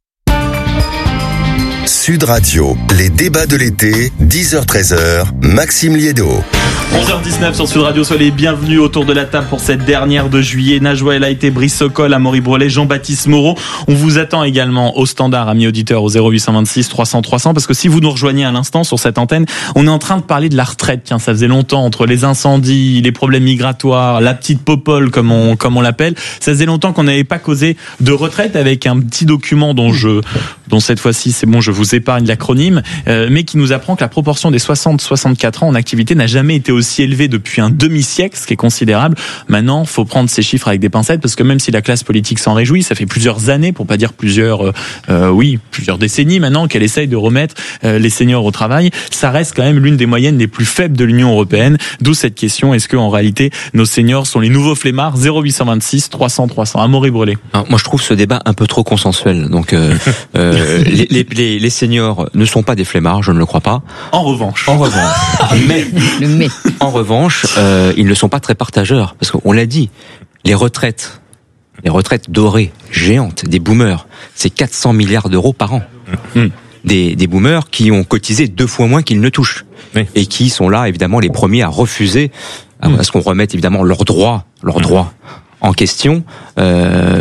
Sud Radio, les débats de l'été, dix heures treize heures, Maxime Liédo. onze heures dix-neuf sur Sud Radio, soyez les bienvenus autour de la table pour cette dernière de juillet. Najwa El Haïté, Brice Sokol, Amaury Brelet, Jean-Baptiste Moreau. On vous attend également au standard, amis auditeurs, au zéro huit deux six trois cents trois cents, parce que si vous nous rejoignez à l'instant sur cette antenne, on est en train de parler de la retraite. Tiens, ça faisait longtemps, entre les incendies, les problèmes migratoires, la petite popole, comme on, comme on l'appelle. Ça faisait longtemps qu'on n'avait pas causé de retraite avec un petit document dont je, dont cette fois-ci, c'est bon, je vous épargne l'acronyme, euh, mais qui nous apprend que la proportion des soixante à soixante-quatre ans en activité n'a jamais été aussi élevée depuis un demi-siècle, ce qui est considérable. Maintenant, faut prendre ces chiffres avec des pincettes, parce que même si la classe politique s'en réjouit, ça fait plusieurs années, pour pas dire plusieurs, euh, euh, oui, plusieurs décennies maintenant, qu'elle essaye de remettre euh, les seniors au travail. Ça reste quand même l'une des moyennes les plus faibles de l'Union européenne. D'où cette question, est-ce que en réalité nos seniors sont les nouveaux flemmards? Zéro huit deux six trois cents trois cents. Amaury Brelet. Alors, moi, je trouve ce débat un peu trop consensuel. Donc, euh, euh, les, les, les, les seniors ne sont pas des flemmards, je ne le crois pas. En revanche. En revanche. mais, le mais. En revanche, euh, ils ne sont pas très partageurs. Parce qu'on l'a dit, les retraites, les retraites dorées, géantes, des boomers, c'est quatre cents milliards d'euros par an. Mmh. Des, des boomers qui ont cotisé deux fois moins qu'ils ne touchent. Oui. Et qui sont là, évidemment, les premiers à refuser, à, mmh. à ce qu'on remette, évidemment, leurs droits, leurs mmh. droits en question. Euh,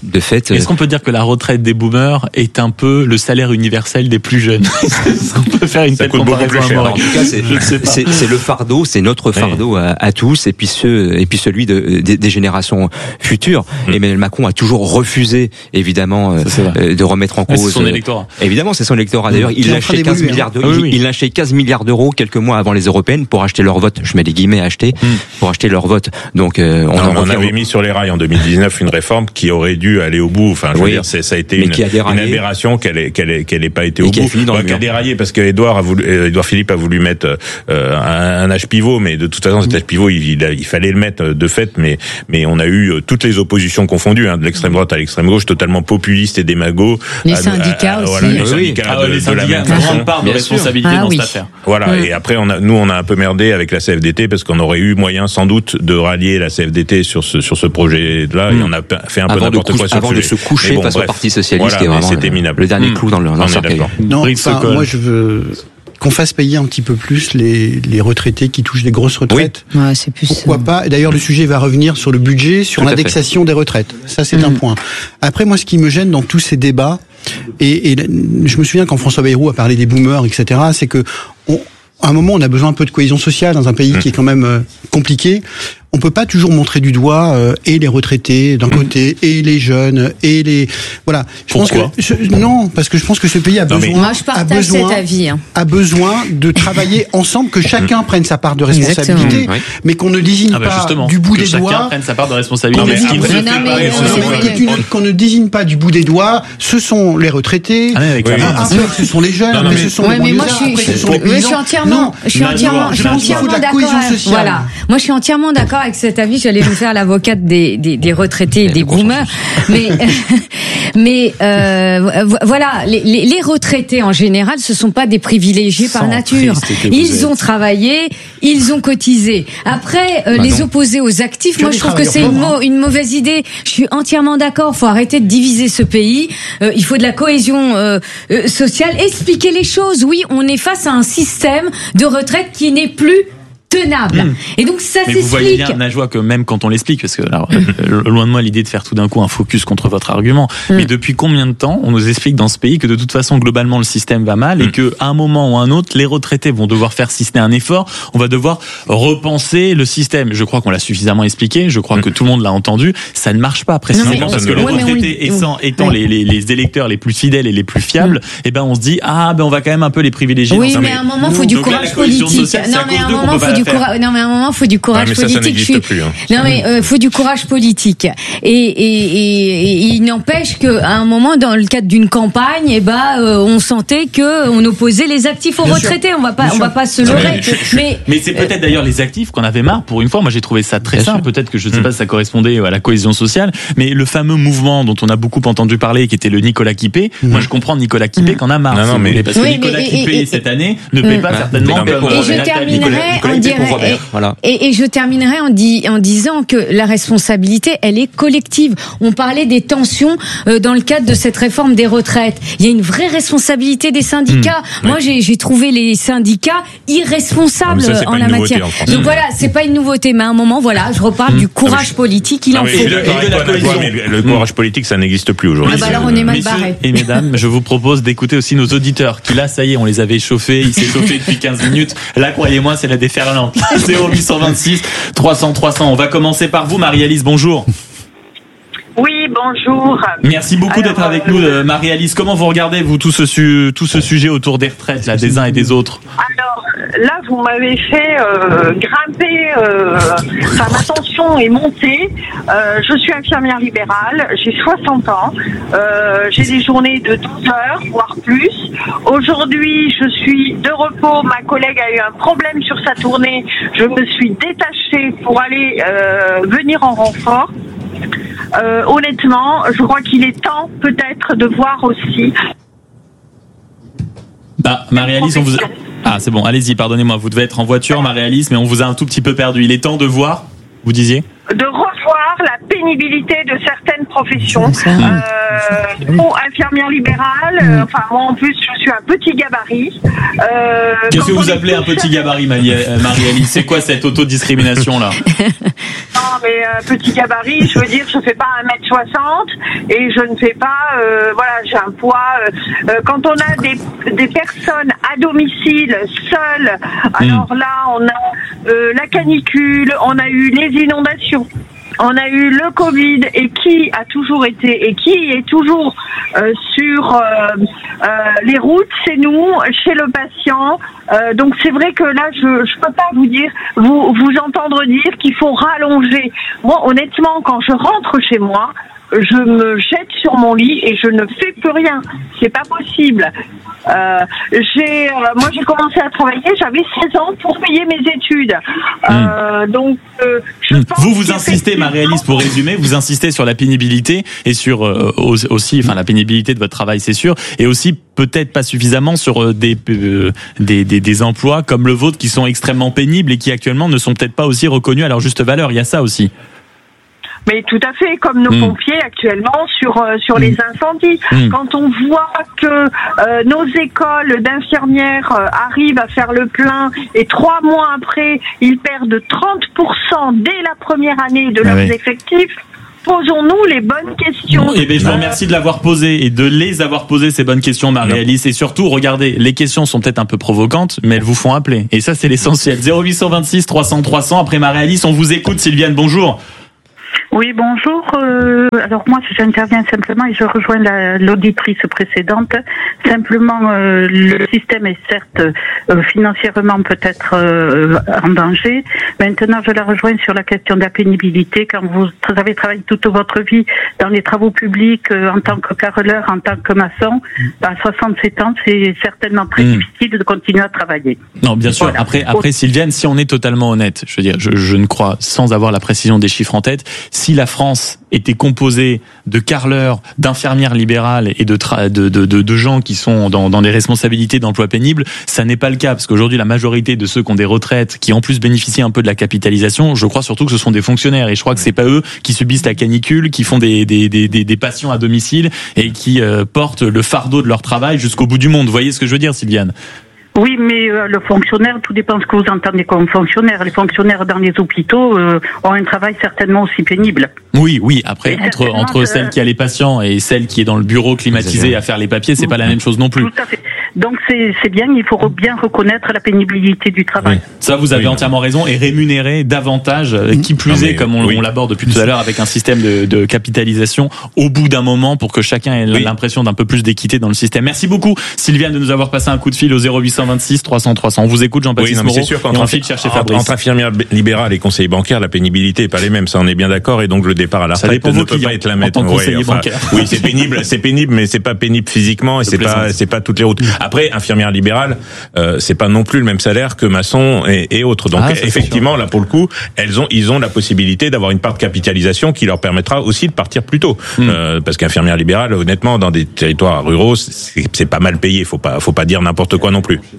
de fait. Est-ce qu'on peut dire que la retraite des boomers est un peu le salaire universel des plus jeunes? On peut faire une telle comparaison. En tout cas, c'est, c'est, c'est le fardeau, c'est notre fardeau ouais. à, à tous, et puis ceux, et puis celui de, de des générations futures. Mmh. Emmanuel Macron a toujours refusé, évidemment, euh, de remettre en cause. C'est son électorat. Euh, évidemment, c'est son électorat. D'ailleurs, il lâchait quinze milliards d'euros. Il, il lâchait quinze milliards d'euros quelques mois avant les européennes pour acheter leur vote. Je mets des guillemets acheter mmh. pour acheter leur vote. Donc, euh, on, non, on avait mis sur les rails en deux mille dix-neuf une réforme qui aurait dû aller au bout. Enfin, je veux oui. dire, c'est, ça a été une, une aberration qu'elle ait, qu'elle ait, qu'elle ait pas été au bout. Bah, qui a déraillé parce que Édouard a voulu, Édouard Philippe a voulu mettre euh, un, un âge pivot, mais de toute façon cet âge pivot, il, il, il fallait le mettre de fait, mais mais on a eu toutes les oppositions confondues, hein, de l'extrême droite à l'extrême gauche, totalement populistes et démagos. Les à, syndicats à, à, aussi. Voilà, les syndicats ah, de, les syndicats de la même ont une façon. grande part de responsabilité ah, dans oui. cette affaire. Voilà. Mmh. Et après, on a, nous, on a un peu merdé avec la C F D T parce qu'on aurait eu moyen sans doute de rallier la C F D T sur ce sur ce projet-là, mmh. et on a fait un peu avant n'importe quoi sur avant de se coucher bon, face bref. au Parti socialiste, voilà, qui est vraiment c'était minable. Le dernier mmh. clou dans le, dans le cercueil. Non, enfin, moi je veux qu'on fasse payer un petit peu plus les, les retraités qui touchent des grosses retraites. Oui. Ouais, c'est plus Pourquoi ça. pas? Et d'ailleurs, le sujet va revenir sur le budget, sur Tout l'indexation des retraites. Ça, c'est mmh. un point. Après, moi, ce qui me gêne dans tous ces débats, et, et je me souviens quand François Bayrou a parlé des boomers, et cetera, c'est que on, à un moment, on a besoin un peu de cohésion sociale dans un pays mmh. qui est quand même euh, compliqué. On peut pas toujours montrer du doigt euh, et les retraités d'un mmh. côté et les jeunes et les voilà. Je Pourquoi pense que je, non, parce que je pense que ce pays a non, besoin, moi je partage a besoin, cet avis, hein. a besoin de travailler ensemble, que chacun prenne sa part de responsabilité, oui. mais qu'on ne désigne ah bah pas du bout que des doigts. Chacun prenne sa part de responsabilité. Mais, mais, mais, non, mais, mais, mais, qu'on ne désigne pas du bout des doigts. Ce sont les retraités. Ah, avec oui. Après, ce sont les jeunes. Non, non, mais, ce sont ouais, les mais moi je suis, je, je, je suis entièrement, je suis entièrement, je suis entièrement d'accord. Voilà. Moi je suis entièrement d'accord avec cet avis. J'allais me faire l'avocate des, des, des retraités et des boomers, mais mais euh, voilà, les, les retraités en général, ce sont pas des privilégiés par nature. Ils ont travaillé, ils ont cotisé. Après, euh, bah les non. opposer aux actifs, que moi je trouve que c'est une, mo- une mauvaise idée. Je suis entièrement d'accord. Faut arrêter de diviser ce pays. Euh, il faut de la cohésion euh, euh, sociale. Expliquer les choses. Oui, on est face à un système de retraite qui n'est plus tenable. Mmh. Et donc ça Mais s'explique. Vous voyez bien, Najwa, que même quand on l'explique, parce que alors, loin de moi l'idée de faire tout d'un coup un focus contre votre argument, mmh. mais depuis combien de temps on nous explique dans ce pays que de toute façon globalement le système va mal mmh. et que à un moment ou à un autre les retraités vont devoir faire, si ce n'est un effort, on va devoir repenser le système. Je crois qu'on l'a suffisamment expliqué, je crois mmh. que tout le monde l'a entendu, ça ne marche pas précisément non, parce que les retraités étant, étant oui. les, les, les électeurs les plus fidèles et les plus fiables, mmh. et ben on se dit ah ben on va quand même un peu les privilégier. Oui, dans mais à un moment faut du courage politique. Non mais à un moment faut du courage. Non mais à un moment faut du courage ah, mais politique. Ça, ça n'existe plus, hein. Non mais euh, faut du courage politique. Et, et, et, et il n'empêche que à un moment dans le cadre d'une campagne, eh ben euh, on sentait que on opposait les actifs aux Bien retraités. Sûr. On va pas, Bien on sûr. va pas se leurrer. Mais, mais, mais c'est peut-être d'ailleurs les actifs qu'on avait marre. Pour une fois, moi j'ai trouvé ça très Bien simple. Sûr. Peut-être que je sais mmh. pas si ça correspondait à la cohésion sociale, mais le fameux mouvement dont on a beaucoup entendu parler, qui était le Nicolas Quipé. Mmh. Moi je comprends Nicolas Quipé mmh. qu'on a marre. Non, non, mais parce que oui, Nicolas mais, Quipé et, et, cette année ne paie pas certainement. Et je terminerai en disant. Et je terminerai en, di- en disant que la responsabilité, elle est collective. On parlait des tensions euh, dans le cadre de cette réforme des retraites. Il y a une vraie responsabilité des syndicats. Mmh, Moi, ouais. j'ai, j'ai trouvé les syndicats irresponsables ça, en la matière. En Donc mmh. voilà, c'est pas une nouveauté, mais à un moment, voilà, je reparle mmh. du courage politique. Il non, en faut. Le, le, le courage politique, ça n'existe plus aujourd'hui. Ah bah alors, on est mal barré. Et mesdames, je vous propose d'écouter aussi nos auditeurs, qui là, ça y est, on les avait chauffés. Ils s'est chauffé depuis quinze minutes. Là, croyez-moi, c'est la déferlante. zéro huit cent vingt-six trois cents trois cents. On va commencer par vous, Marie-Alice, bonjour. Oui, bonjour. Merci beaucoup Alors, d'être avec euh, nous, Marie-Alice. Comment vous regardez, vous, tout ce, su- tout ce sujet autour des retraites, là, des uns et des autres? Alors, là, vous m'avez fait euh, grimper, euh, enfin, ma tension est montée. Euh, je suis infirmière libérale, j'ai soixante ans, euh, j'ai des journées de douze heures, voire plus. Aujourd'hui, je suis de repos, ma collègue a eu un problème sur sa tournée, je me suis détachée pour aller euh, venir en renfort. Euh, honnêtement, je crois qu'il est temps peut-être de voir aussi. Bah, Marie-Alice, on vous a... Ah, c'est bon, allez-y, pardonnez-moi, vous devez être en voiture, Marie-Alice, mais on vous a un tout petit peu perdu. Il est temps de voir, vous disiez ? De revoir la pénibilité de certaines professions. profession. Euh, bon, infirmière libérale. Euh, enfin, moi en plus, je suis un petit gabarit. Euh, Qu'est-ce que vous appelez un petit gabarit, Marie-Alice? C'est quoi cette autodiscrimination là? Non, mais euh, petit gabarit, je veux dire, je fais pas un mètre soixante et je ne fais pas, euh, voilà, j'ai un poids. Euh, quand on a des, des personnes à domicile seules, alors là, on a euh, la canicule, on a eu les inondations. On a eu le Covid et qui a toujours été et qui est toujours euh, sur euh, euh, les routes, c'est nous, chez le patient. Euh, donc c'est vrai que là, je je peux pas vous dire, vous vous entendre dire qu'il faut rallonger. Moi, honnêtement, quand je rentre chez moi, je me jette sur mon lit et je ne fais plus rien. C'est pas possible. Euh, j'ai, euh, moi, j'ai commencé à travailler. J'avais seize ans pour payer mes études. Euh, mmh. Donc, euh, je mmh. vous vous insistez, Marie-Alice, pour résumer, vous insistez sur la pénibilité et sur euh, aussi, enfin, la pénibilité de votre travail, c'est sûr, et aussi peut-être pas suffisamment sur euh, des, euh, des des des emplois comme le vôtre qui sont extrêmement pénibles et qui actuellement ne sont peut-être pas aussi reconnus à leur juste valeur. Il y a ça aussi. Mais tout à fait, comme nos mmh. pompiers actuellement sur euh, sur mmh. les incendies. Mmh. Quand on voit que euh, nos écoles d'infirmières euh, arrivent à faire le plein et trois mois après, ils perdent trente pour cent dès la première année de leurs ah oui. effectifs, posons-nous les bonnes questions. Bon, et bien, je vous remercie de l'avoir posé et de les avoir posé ces bonnes questions, Marie-Alice. Et surtout, regardez, les questions sont peut-être un peu provocantes, mais elles vous font appeler. Et ça, c'est l'essentiel. zéro huit cent vingt-six trois cents trois cents. Après Marie-Alice, on vous écoute. Sylviane, bonjour. Oui, bonjour. Euh, alors moi, j'interviens simplement et je rejoins la, l'auditrice précédente. Simplement, euh, le système est certes euh, financièrement peut-être euh, en danger. Maintenant, je la rejoins sur la question de la pénibilité. Quand vous avez travaillé toute votre vie dans les travaux publics, euh, en tant que carreleur, en tant que maçon, à soixante-sept ans, c'est certainement très mmh. difficile de continuer à travailler. Non, bien sûr. Voilà. Après, après, Sylviane, si on est totalement honnête, je veux dire, je, je ne crois, sans avoir la précision des chiffres en tête, si la France était composée de carreleurs, d'infirmières libérales et de, tra- de, de, de, de gens qui sont dans, dans des responsabilités d'emploi pénible, ça n'est pas le cas, parce qu'aujourd'hui la majorité de ceux qui ont des retraites, qui en plus bénéficient un peu de la capitalisation, je crois surtout que ce sont des fonctionnaires, et je crois que c'est pas eux qui subissent la canicule, qui font des, des, des, des, des patients à domicile et qui euh, portent le fardeau de leur travail jusqu'au bout du monde. Vous voyez ce que je veux dire, Sylviane ? Oui, mais euh, le fonctionnaire, tout dépend de ce que vous entendez comme fonctionnaire. Les fonctionnaires dans les hôpitaux euh, ont un travail certainement aussi pénible. Oui, oui. Après, et entre entre celle euh... qui a les patients et celle qui est dans le bureau climatisé à faire les papiers, c'est mmh. pas la même chose non plus. Tout à fait. Donc c'est c'est bien, il faut bien reconnaître la pénibilité du travail. Oui. Ça, vous avez oui, entièrement raison, et rémunérer davantage, mmh. qui plus non, est, comme on, oui. on l'aborde depuis tout à l'heure, avec un système de, de capitalisation au bout d'un moment, pour que chacun ait oui. l'impression d'un peu plus d'équité dans le système. Merci beaucoup, Sylviane, de nous avoir passé un coup de fil au zéro huit cent vingt-six trois cents trois cents. On vous écoute, Jean-Baptiste oui, non, Moreau, c'est sûr qu'entre, ensuite chercher Fabrice. Entre infirmière libérale et conseiller bancaire, la pénibilité n'est pas les mêmes, ça on est bien d'accord, et donc le départ à la retraite ne peut pas être la même. Ouais, enfin, oui, c'est pénible, c'est pénible, mais c'est pas pénible physiquement, et c'est pas, c'est pas toutes les routes. Après, infirmière libérale, euh, c'est pas non plus le même salaire que maçon et, et autres. Donc ah, effectivement, là pour le coup, elles ont, ils ont la possibilité d'avoir une part de capitalisation qui leur permettra aussi de partir plus tôt, mm. euh, parce qu'infirmière libérale, honnêtement, dans des territoires ruraux, c'est, c'est pas mal payé. Faut pas, faut pas dire n'importe quoi non plus.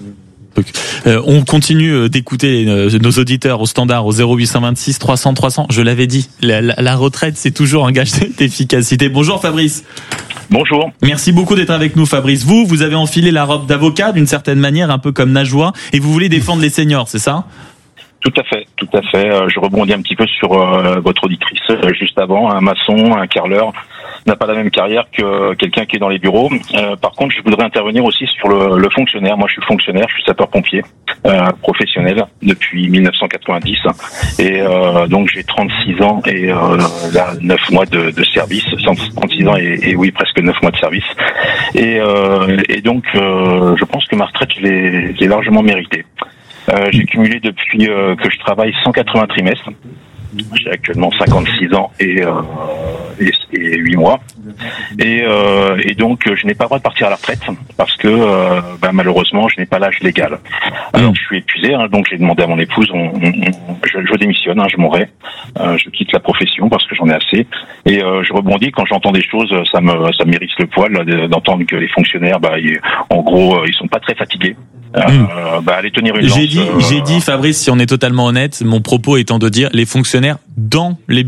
Euh, on continue d'écouter euh, nos auditeurs au standard au zéro huit cent vingt-six trois cents trois cents. Je l'avais dit, la, la, la retraite c'est toujours un gage d'efficacité. Bonjour Fabrice. Bonjour. Merci beaucoup d'être avec nous, Fabrice. Vous, vous avez enfilé la robe d'avocat d'une certaine manière, un peu comme Najwa, et vous voulez défendre les seniors, c'est ça ? Tout à fait, tout à fait. Je rebondis un petit peu sur euh, votre auditrice juste avant. Un maçon, un carreleur n'a pas la même carrière que quelqu'un qui est dans les bureaux. Euh, par contre, je voudrais intervenir aussi sur le, le fonctionnaire. Moi, je suis fonctionnaire, je suis sapeur-pompier euh, professionnel depuis mille neuf cent quatre-vingt-dix. Et euh, donc, j'ai trente-six ans et euh, là, neuf mois de, de service. trente-six ans et, et oui, presque neuf mois de service. Et, euh, et donc, euh, je pense que ma retraite, je l'ai, je l'ai largement méritée. Euh, j'ai cumulé depuis euh, que je travaille cent quatre-vingts trimestres. J'ai actuellement cinquante-six ans et, euh, et, et huit mois. Et, euh, et donc, je n'ai pas le droit de partir à la retraite parce que, euh, bah, malheureusement, je n'ai pas l'âge légal. Alors, je suis épuisé, hein, donc j'ai demandé à mon épouse, on, on, on, je, je démissionne, hein, je m'en vais, euh, je quitte la profession parce que j'en ai assez. Et euh, je rebondis quand j'entends des choses, ça me, ça m'irrisse le poil là, d'entendre que les fonctionnaires, bah, ils, en gros, ils sont pas très fatigués. Euh, mmh. bah, aller tenir une lance, j'ai dit, euh... j'ai dit, Fabrice, si on est totalement honnête, mon propos étant de dire les fonctionnaires dans les bureaux.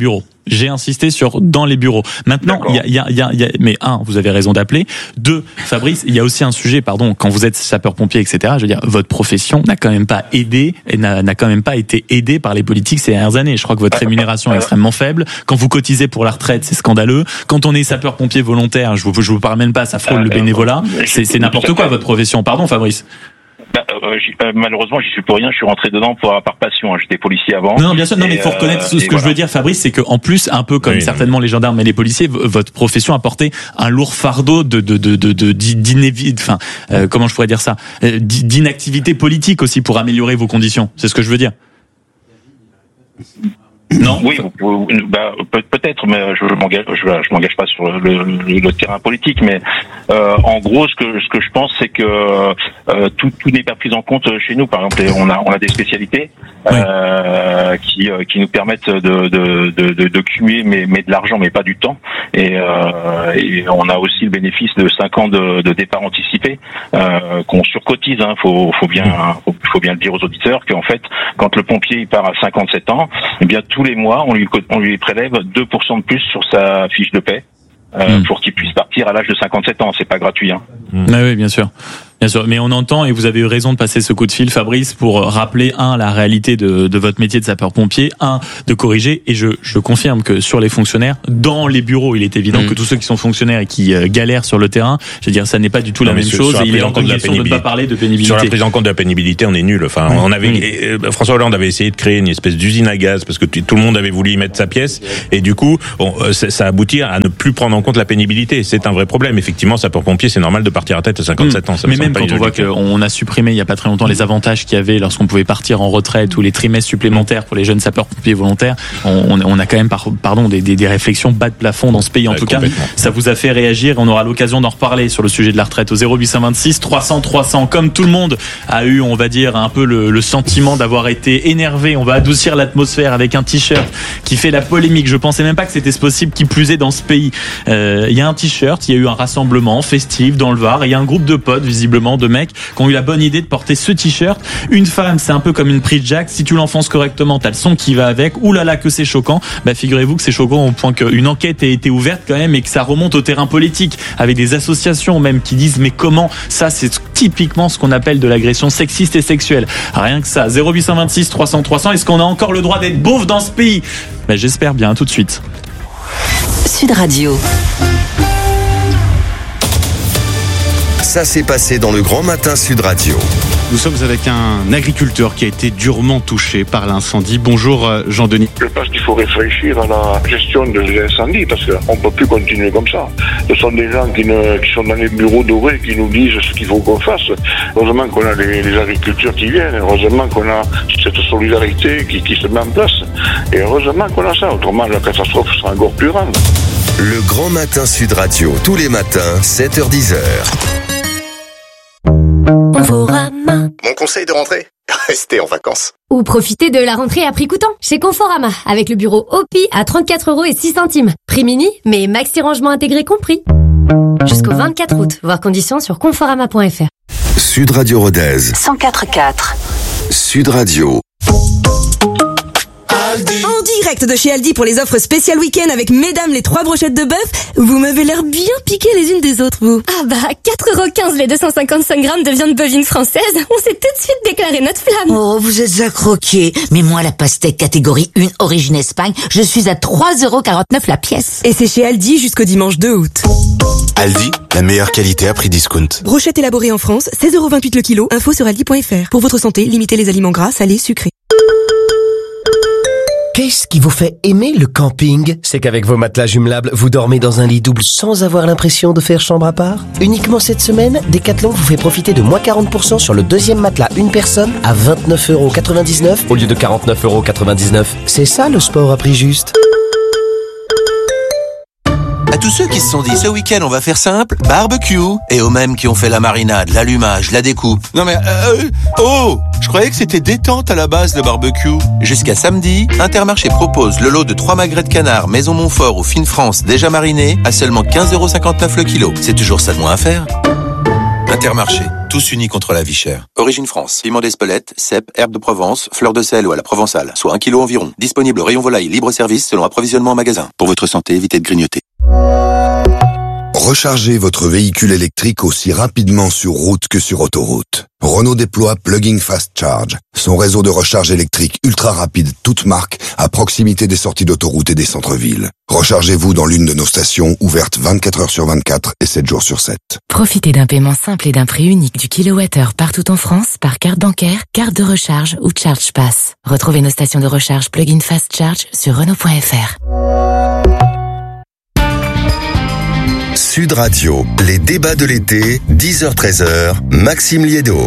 J'ai insisté sur dans les bureaux. Maintenant, il y a, il y a, il y a, il y a, mais un, vous avez raison d'appeler. Deux, Fabrice, il y a aussi un sujet, pardon, quand vous êtes sapeur-pompier, et cetera. Je veux dire, votre profession n'a quand même pas aidé, et n'a, n'a quand même pas été aidée par les politiques ces dernières années. Je crois que votre rémunération est extrêmement faible. Quand vous cotisez pour la retraite, c'est scandaleux. Quand on est sapeur-pompier volontaire, je vous, je vous parle même pas, ça frôle le bénévolat. C'est, c'est n'importe quoi votre profession. Pardon, Fabrice. Bah, euh, euh, malheureusement, j'y suis pour rien. Je suis rentré dedans pour par passion. Hein. J'étais policier avant. Non, bien sûr. Non, mais il faut reconnaître ce, ce que voilà. je veux dire, Fabrice, c'est que en plus, un peu comme oui, certainement oui. les gendarmes et les policiers, v- votre profession a porté un lourd fardeau de de de de, de d'inévi- enfin, euh, comment je pourrais dire ça, euh, d'inactivité politique aussi pour améliorer vos conditions. C'est ce que je veux dire. Non. Oui, vous, vous, bah, peut, peut-être, mais je m'engage, je, je m'engage pas sur le, le, le terrain politique. Mais euh, en gros, ce que ce que je pense, c'est que euh, tout, tout n'est pas pris en compte chez nous. Par exemple, on a on a des spécialités euh, qui qui nous permettent de de de, de, de cumuler, mais mais de l'argent, mais pas du temps. Et, euh, et on a aussi le bénéfice de cinq ans de, de départ anticipé euh, qu'on surcotise. Hein, faut faut bien faut, faut bien le dire aux auditeurs qu'en fait, quand le pompier il part à cinquante-sept ans, eh bien tous les mois, on lui, on lui prélève deux pour cent de plus sur sa fiche de paie euh, mmh. pour qu'il puisse partir à l'âge de cinquante-sept ans. C'est pas gratuit. Hein. Mmh. Ah oui, bien sûr. Bien sûr, mais on entend, et vous avez eu raison de passer ce coup de fil, Fabrice, pour rappeler, un, la réalité de, de votre métier de sapeur-pompier, un, de corriger, et je, je confirme que sur les fonctionnaires, dans les bureaux, il est évident mmh. que tous ceux qui sont fonctionnaires et qui euh, galèrent sur le terrain, je veux dire, ça n'est pas du tout non, la même sur, chose, sur la et il est en question de ne pas parler de pénibilité. Sur la prise en compte de la pénibilité, on est nul. Enfin, mmh. on avait, mmh. François Hollande avait essayé de créer une espèce d'usine à gaz, parce que tout le monde avait voulu y mettre sa pièce, et du coup, bon, ça aboutit à ne plus prendre en compte la pénibilité. C'est un vrai problème. Effectivement, sapeur-pompier, c'est normal de partir à tête à cinquante-sept mmh. ans. Ça mais même quand on voit qu'on on a supprimé il y a pas très longtemps les avantages qu'il y avait lorsqu'on pouvait partir en retraite ou les trimestres supplémentaires pour les jeunes sapeurs-pompiers volontaires. On, on a quand même par, pardon des, des, des réflexions bas de plafond dans ce pays. En ouais, tout cas, ça vous a fait réagir. On aura l'occasion d'en reparler sur le sujet de la retraite au zéro huit cent vingt-six trois cents trois cents. Comme tout le monde a eu, on va dire, un peu le, le sentiment d'avoir été énervé. On va adoucir l'atmosphère avec un t-shirt qui fait la polémique. Je pensais même pas que c'était possible, qui plus est dans ce pays. Euh, il y a un t-shirt, il y a eu un rassemblement festif dans le Var. Et il y a un groupe de potes, visiblement, de mecs qui ont eu la bonne idée de porter ce t-shirt. Une femme, c'est un peu comme une prise jack. Si tu l'enfonces correctement, t'as le son qui va avec. Ouh là là, que c'est choquant. Bah, figurez-vous que c'est choquant au point qu'une enquête a été ouverte quand même et que ça remonte au terrain politique avec des associations même qui disent mais comment ça, c'est typiquement ce qu'on appelle de l'agression sexiste et sexuelle. Rien que ça. zéro huit cent vingt-six trois cents trois cents. Est-ce qu'on a encore le droit d'être beauf dans ce pays? Bah, j'espère bien. À tout de suite. Sud Radio. Ça s'est passé dans le Grand Matin Sud Radio. Nous sommes avec un agriculteur qui a été durement touché par l'incendie. Bonjour Jean-Denis. Je pense qu'il faut réfléchir à la gestion des incendies parce qu'on ne peut plus continuer comme ça. Ce sont des gens qui, ne, qui sont dans les bureaux dorés qui nous disent ce qu'il faut qu'on fasse. Heureusement qu'on a les, les agriculteurs qui viennent. Heureusement qu'on a cette solidarité qui, qui se met en place. Et heureusement qu'on a ça. Autrement, la catastrophe sera encore plus grande. Le Grand Matin Sud Radio, tous les matins, sept heures dix heures. Conforama. Mon conseil de rentrée, restez en vacances. Ou profitez de la rentrée à prix coûtant chez Conforama avec le bureau O P I à trente-quatre euros et six centimes. Prix mini, mais maxi rangement intégré compris. Jusqu'au vingt-quatre août, voir conditions sur conforama point f r. Sud Radio Rodez. cent quatre quatre. Sud Radio. En direct de chez Aldi pour les offres spéciales week-end avec mesdames les trois brochettes de bœuf. Vous m'avez l'air bien piquées les unes des autres, vous. Ah bah, quatre euros quinze les deux cent cinquante-cinq grammes de viande bovine française. On s'est tout de suite déclaré notre flamme. Oh, vous êtes à croquer. Mais moi, la pastèque catégorie un origine Espagne, je suis à trois euros quarante-neuf la pièce. Et c'est chez Aldi jusqu'au dimanche deux août. Aldi, la meilleure qualité à prix discount. Brochette élaborée en France, seize euros vingt-huit le kilo. Info sur aldi point f r. Pour votre santé, limitez les aliments gras, salés, sucrés. Qu'est-ce qui vous fait aimer le camping? C'est qu'avec vos matelas jumelables, vous dormez dans un lit double sans avoir l'impression de faire chambre à part. Uniquement cette semaine, Decathlon vous fait profiter de moins quarante pour cent sur le deuxième matelas une personne à vingt-neuf euros quatre-vingt-dix-neuf au lieu de quarante-neuf euros quatre-vingt-dix-neuf. C'est ça le sport à prix juste. À tous ceux qui se sont dit ce week-end on va faire simple, barbecue, et aux mêmes qui ont fait la marinade, l'allumage, la découpe. Non mais euh, oh, je croyais que c'était détente à la base le barbecue. Jusqu'à samedi, Intermarché propose le lot de trois magrets de canard Maison Montfort ou Fine France déjà marinés à seulement quinze euros cinquante-neuf le kilo. C'est toujours ça de moins à faire. Intermarché, tous unis contre la vie chère. Origine France, piment d'Espelette, cèpe, herbe de Provence, fleur de sel ou à la provençale, soit un kilo environ. Disponible au rayon volaille, libre service selon approvisionnement en magasin. Pour votre santé, évitez de grignoter. Rechargez votre véhicule électrique aussi rapidement sur route que sur autoroute. Renault déploie Plug-in Fast Charge, son réseau de recharge électrique ultra rapide toute marque à proximité des sorties d'autoroute et des centres-villes. Rechargez-vous dans l'une de nos stations ouvertes vingt-quatre heures sur vingt-quatre et sept jours sur sept. Profitez d'un paiement simple et d'un prix unique du kilowattheure partout en France par carte bancaire, carte de recharge ou Charge Pass. Retrouvez nos stations de recharge Plug-in Fast Charge sur Renault point F R. Sud Radio, les débats de l'été, dix heures treize heures, Maxime Liédo.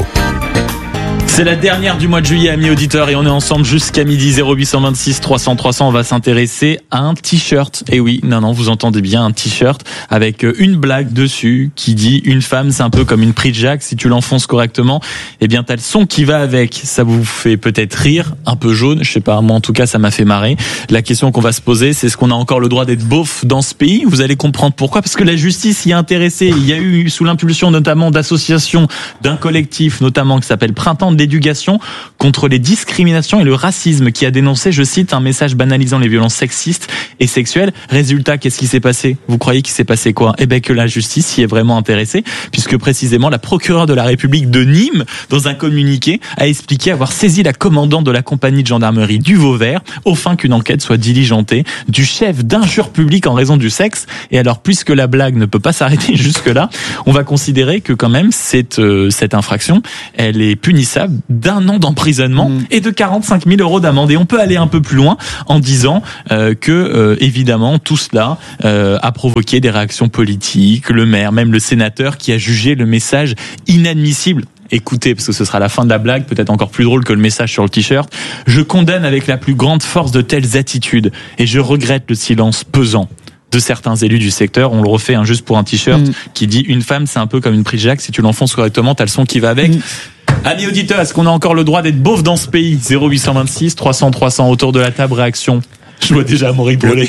C'est la dernière du mois de juillet, amis auditeurs, et on est ensemble jusqu'à midi. Zéro huit cent vingt-six trois cents trois cents. On va s'intéresser à un t-shirt. Et oui, non, non, vous entendez bien, un t-shirt avec une blague dessus qui dit une femme, c'est un peu comme une prise de Jack. Si tu l'enfonces correctement, eh bien, t'as le son qui va avec. Ça vous fait peut-être rire, un peu jaune. Je sais pas, moi, en tout cas, ça m'a fait marrer. La question qu'on va se poser, c'est est-ce qu'on a encore le droit d'être beauf dans ce pays? Vous allez comprendre pourquoi. Parce que la justice y est intéressée. Il y a eu, sous l'impulsion notamment d'associations, d'un collectif, notamment, qui s'appelle Printemps de l'éducation contre les discriminations et le racisme, qui a dénoncé, je cite, un message banalisant les violences sexistes et sexuelles. Résultat, qu'est-ce qui s'est passé? Vous croyez qu'il s'est passé quoi? Eh ben que la justice y est vraiment intéressée, puisque précisément la procureure de la République de Nîmes, dans un communiqué, a expliqué avoir saisi la commandante de la compagnie de gendarmerie du Vauvert, au fin qu'une enquête soit diligentée du chef d'injure publique en raison du sexe. Et alors, puisque la blague ne peut pas s'arrêter jusque-là, on va considérer que quand même cette euh, cette infraction, elle est punissable d'un an d'emprisonnement mmh. et de quarante-cinq mille euros d'amende. Et on peut aller un peu plus loin en disant euh, que, euh, évidemment, tout cela euh, a provoqué des réactions politiques. Le maire, même le sénateur, qui a jugé le message inadmissible. Écoutez, parce que ce sera la fin de la blague, peut-être encore plus drôle que le message sur le t-shirt. Je condamne avec la plus grande force de telles attitudes et je regrette le silence pesant de certains élus du secteur. On le refait hein, juste pour un t-shirt mmh. qui dit une femme, c'est un peu comme une prise Jack. Si tu l'enfonces correctement, t'as le son qui va avec. Mmh. Amis auditeurs, est-ce qu'on a encore le droit d'être beauf dans ce pays? Zéro huit cent vingt-six trois cents trois cents, autour de la table, réaction. Je vois déjà Maurice brûler.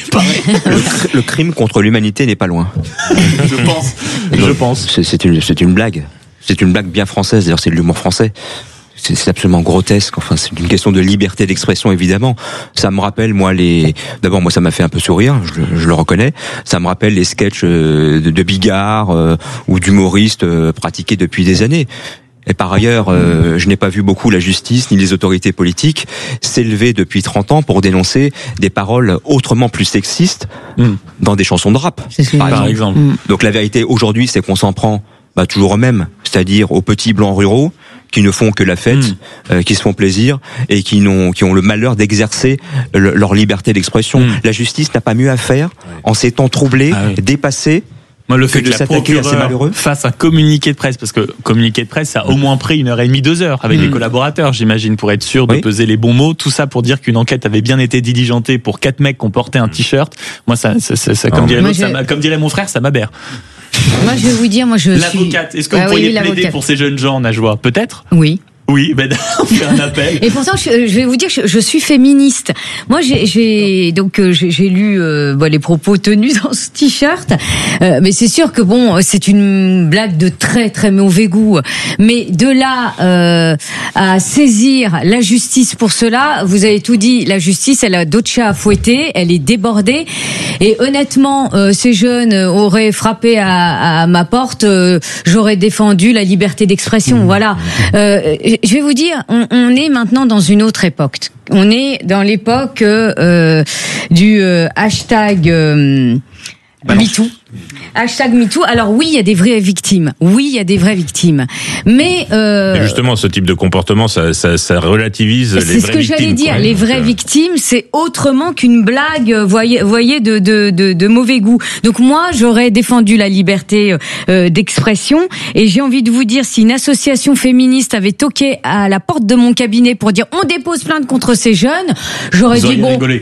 Le, le crime contre l'humanité n'est pas loin. Je pense. Je pense. C'est, c'est une, c'est une blague. C'est une blague bien française. D'ailleurs, c'est de l'humour français. C'est, c'est absolument grotesque. Enfin, c'est une question de liberté d'expression, évidemment. Ça me rappelle, moi, les. D'abord, moi, ça m'a fait un peu sourire. Je, je le reconnais. Ça me rappelle les sketchs de, de Bigard euh, ou d'humoristes euh, pratiqués depuis des années. Et par ailleurs, euh, je n'ai pas vu beaucoup la justice ni les autorités politiques s'élever depuis trente ans pour dénoncer des paroles autrement plus sexistes mmh. dans des chansons de rap, par, par exemple. exemple. Mmh. Donc la vérité aujourd'hui, c'est qu'on s'en prend bah, toujours aux mêmes, c'est-à-dire aux petits blancs ruraux qui ne font que la fête, mmh. euh, qui se font plaisir et qui n'ont qui ont le malheur d'exercer le, leur liberté d'expression. Mmh. La justice n'a pas mieux à faire en ces temps troublés, ah oui. dépassés. Moi, le fait que, que la procureure fasse un communiqué de presse, parce que communiqué de presse, ça a au moins pris une heure et demie, deux heures avec mmh. les collaborateurs, j'imagine, pour être sûr de oui. peser les bons mots. Tout ça pour dire qu'une enquête avait bien été diligentée pour quatre mecs qui ont porté un t-shirt. Moi, ça, ça, ça, ça comme, dirait moi, je... ça comme dirait mon frère, ça m'aberre. Moi, je vais vous dire, moi, je L'avocate, suis... L'avocate, est-ce que ah, vous pourriez oui, plaider l'avocate. Pour ces jeunes gens, Najwa? Peut-être? Oui. Oui, ben on fait un appel. Et pourtant, je, je vais vous dire, je, je suis féministe. Moi, j'ai, j'ai donc j'ai, j'ai lu euh, bon, les propos tenus dans ce t-shirt, euh, mais c'est sûr que bon, c'est une blague de très très mauvais goût. Mais de là euh, à saisir la justice pour cela, vous avez tout dit. La justice, elle a d'autres chats à fouetter, elle est débordée. Et honnêtement, euh, ces jeunes auraient frappé à, à ma porte, euh, j'aurais défendu la liberté d'expression. Mmh. Voilà. Euh, Je vais vous dire, on, on est maintenant dans une autre époque. On est dans l'époque euh, du euh, hashtag euh, MeToo. Hashtag MeToo. Alors oui, il y a des vraies victimes. Oui, il y a des vraies victimes. Mais euh, et justement, ce type de comportement, ça, ça, ça relativise les vraies victimes. C'est ce que j'allais dire. Quoi. Les vraies victimes, c'est autrement qu'une blague, voyez, voyez, de, de, de, de mauvais goût. Donc moi, j'aurais défendu la liberté euh, d'expression. Et j'ai envie de vous dire, si une association féministe avait toqué à la porte de mon cabinet pour dire on dépose plainte contre ces jeunes, j'aurais Vous dit bon. Rigolé.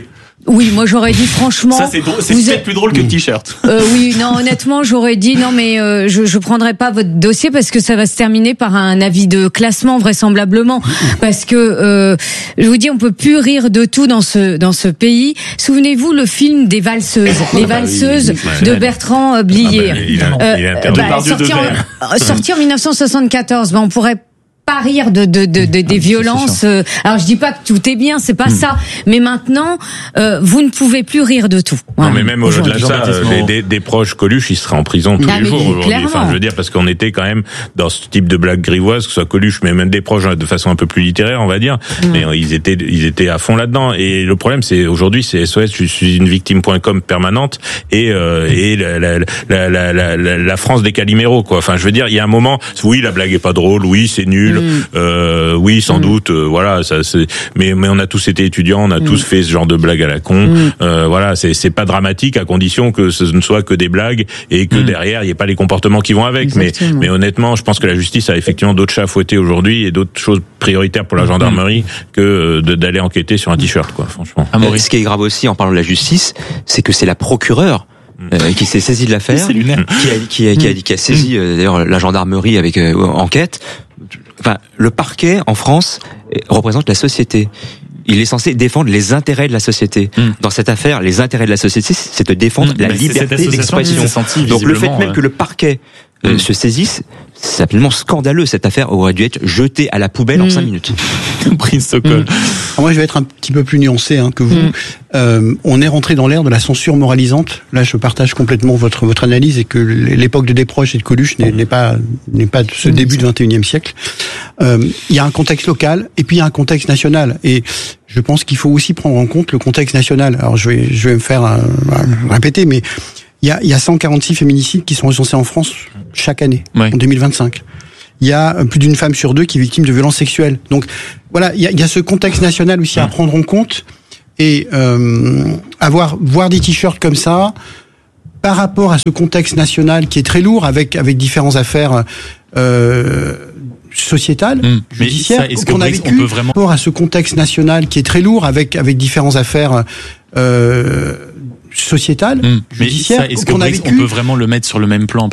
Oui, moi j'aurais dit franchement. Ça c'est, drôle, c'est peut-être êtes... plus drôle que le t-shirt. Euh, oui, non, honnêtement, j'aurais dit non, mais euh, je je prendrai pas votre dossier parce que ça va se terminer par un avis de classement vraisemblablement. Parce que euh, je vous dis, on peut plus rire de tout dans ce dans ce pays. Souvenez-vous le film des valseuses, les valseuses de Bertrand Blier. Ah bah, il a, euh, il a bah, sorti, en, sorti en dix-neuf cent soixante-quatorze. Ben on pourrait pas rire de de de, de des ah, violences. Euh, alors je dis pas que tout est bien, c'est pas mmh. ça. Mais maintenant, euh, vous ne pouvez plus rire de tout. Voilà. Non, mais même au-delà de ça, les, des, des proches Coluche, ils seraient en prison tous ah, les jours aujourd'hui. Enfin, je veux dire, parce qu'on était quand même dans ce type de blague grivoise, que ce soit Coluche, mais même des proches de façon un peu plus littéraire, on va dire. Mmh. Mais ils étaient ils étaient à fond là-dedans. Et le problème, c'est aujourd'hui, c'est S O S, je suis une victime point com permanente et euh, et la la, la la la la France des Caliméros, quoi. Enfin, je veux dire, il y a un moment, oui, la blague est pas drôle, oui, c'est nul. Mmh. Euh, oui, sans mmh. doute. Euh, voilà, ça, c'est. Mais mais on a tous été étudiants, on a mmh. tous fait ce genre de blague à la con. Mmh. Euh, voilà, c'est c'est pas dramatique à condition que ce ne soit que des blagues et que mmh. derrière il y ait pas les comportements qui vont avec. Mais mais honnêtement, je pense que la justice a effectivement d'autres chats à fouetter aujourd'hui et d'autres choses prioritaires pour la gendarmerie mmh. que de, d'aller enquêter sur un t-shirt, quoi. Franchement. Ah, ce qui est grave aussi en parlant de la justice, c'est que c'est la procureure. Euh, qui s'est saisi de l'affaire, qui a, qui a, qui a, qui a saisi euh, d'ailleurs la gendarmerie avec euh, enquête. Enfin, le parquet en France représente la société. Il est censé défendre les intérêts de la société. Mm. Dans cette affaire, les intérêts de la société, c'est de défendre mm. la bah, liberté d'expression. Senti, donc le fait même ouais. que le parquet euh, mm. se saisisse, c'est absolument scandaleux. Cette affaire aurait dû être jetée à la poubelle mm. en cinq minutes. Prise Sokol. Mm. Moi, je vais être un petit peu plus nuancé hein, que vous. Mm. Euh, on est rentré dans l'ère de la censure moralisante. Là, je partage complètement votre votre analyse et que l'époque de Desproges et de Coluche n'est, n'est pas n'est pas ce début du vingt et unième siècle. Euh, il y a un contexte local et puis il y a un contexte national. Et je pense qu'il faut aussi prendre en compte le contexte national. Alors, je vais je vais me faire euh, répéter, mais il y a il y a cent quarante-six féminicides qui sont recensés en France chaque année ouais. en deux mille vingt-cinq. Il y a plus d'une femme sur deux qui est victime de violences sexuelles. Donc voilà, il y a, il y a ce contexte national aussi à prendre en compte et euh, avoir voir des t-shirts comme ça par rapport à ce contexte national qui est très lourd avec avec différentes affaires euh, sociétales, mmh. judiciaires ça, qu'on a vécu. On peut vraiment... Par rapport à ce contexte national qui est très lourd avec avec différentes affaires euh, sociétales, mmh. judiciaires ça, est-ce qu'on que a vécu. On peut vraiment le mettre sur le même plan?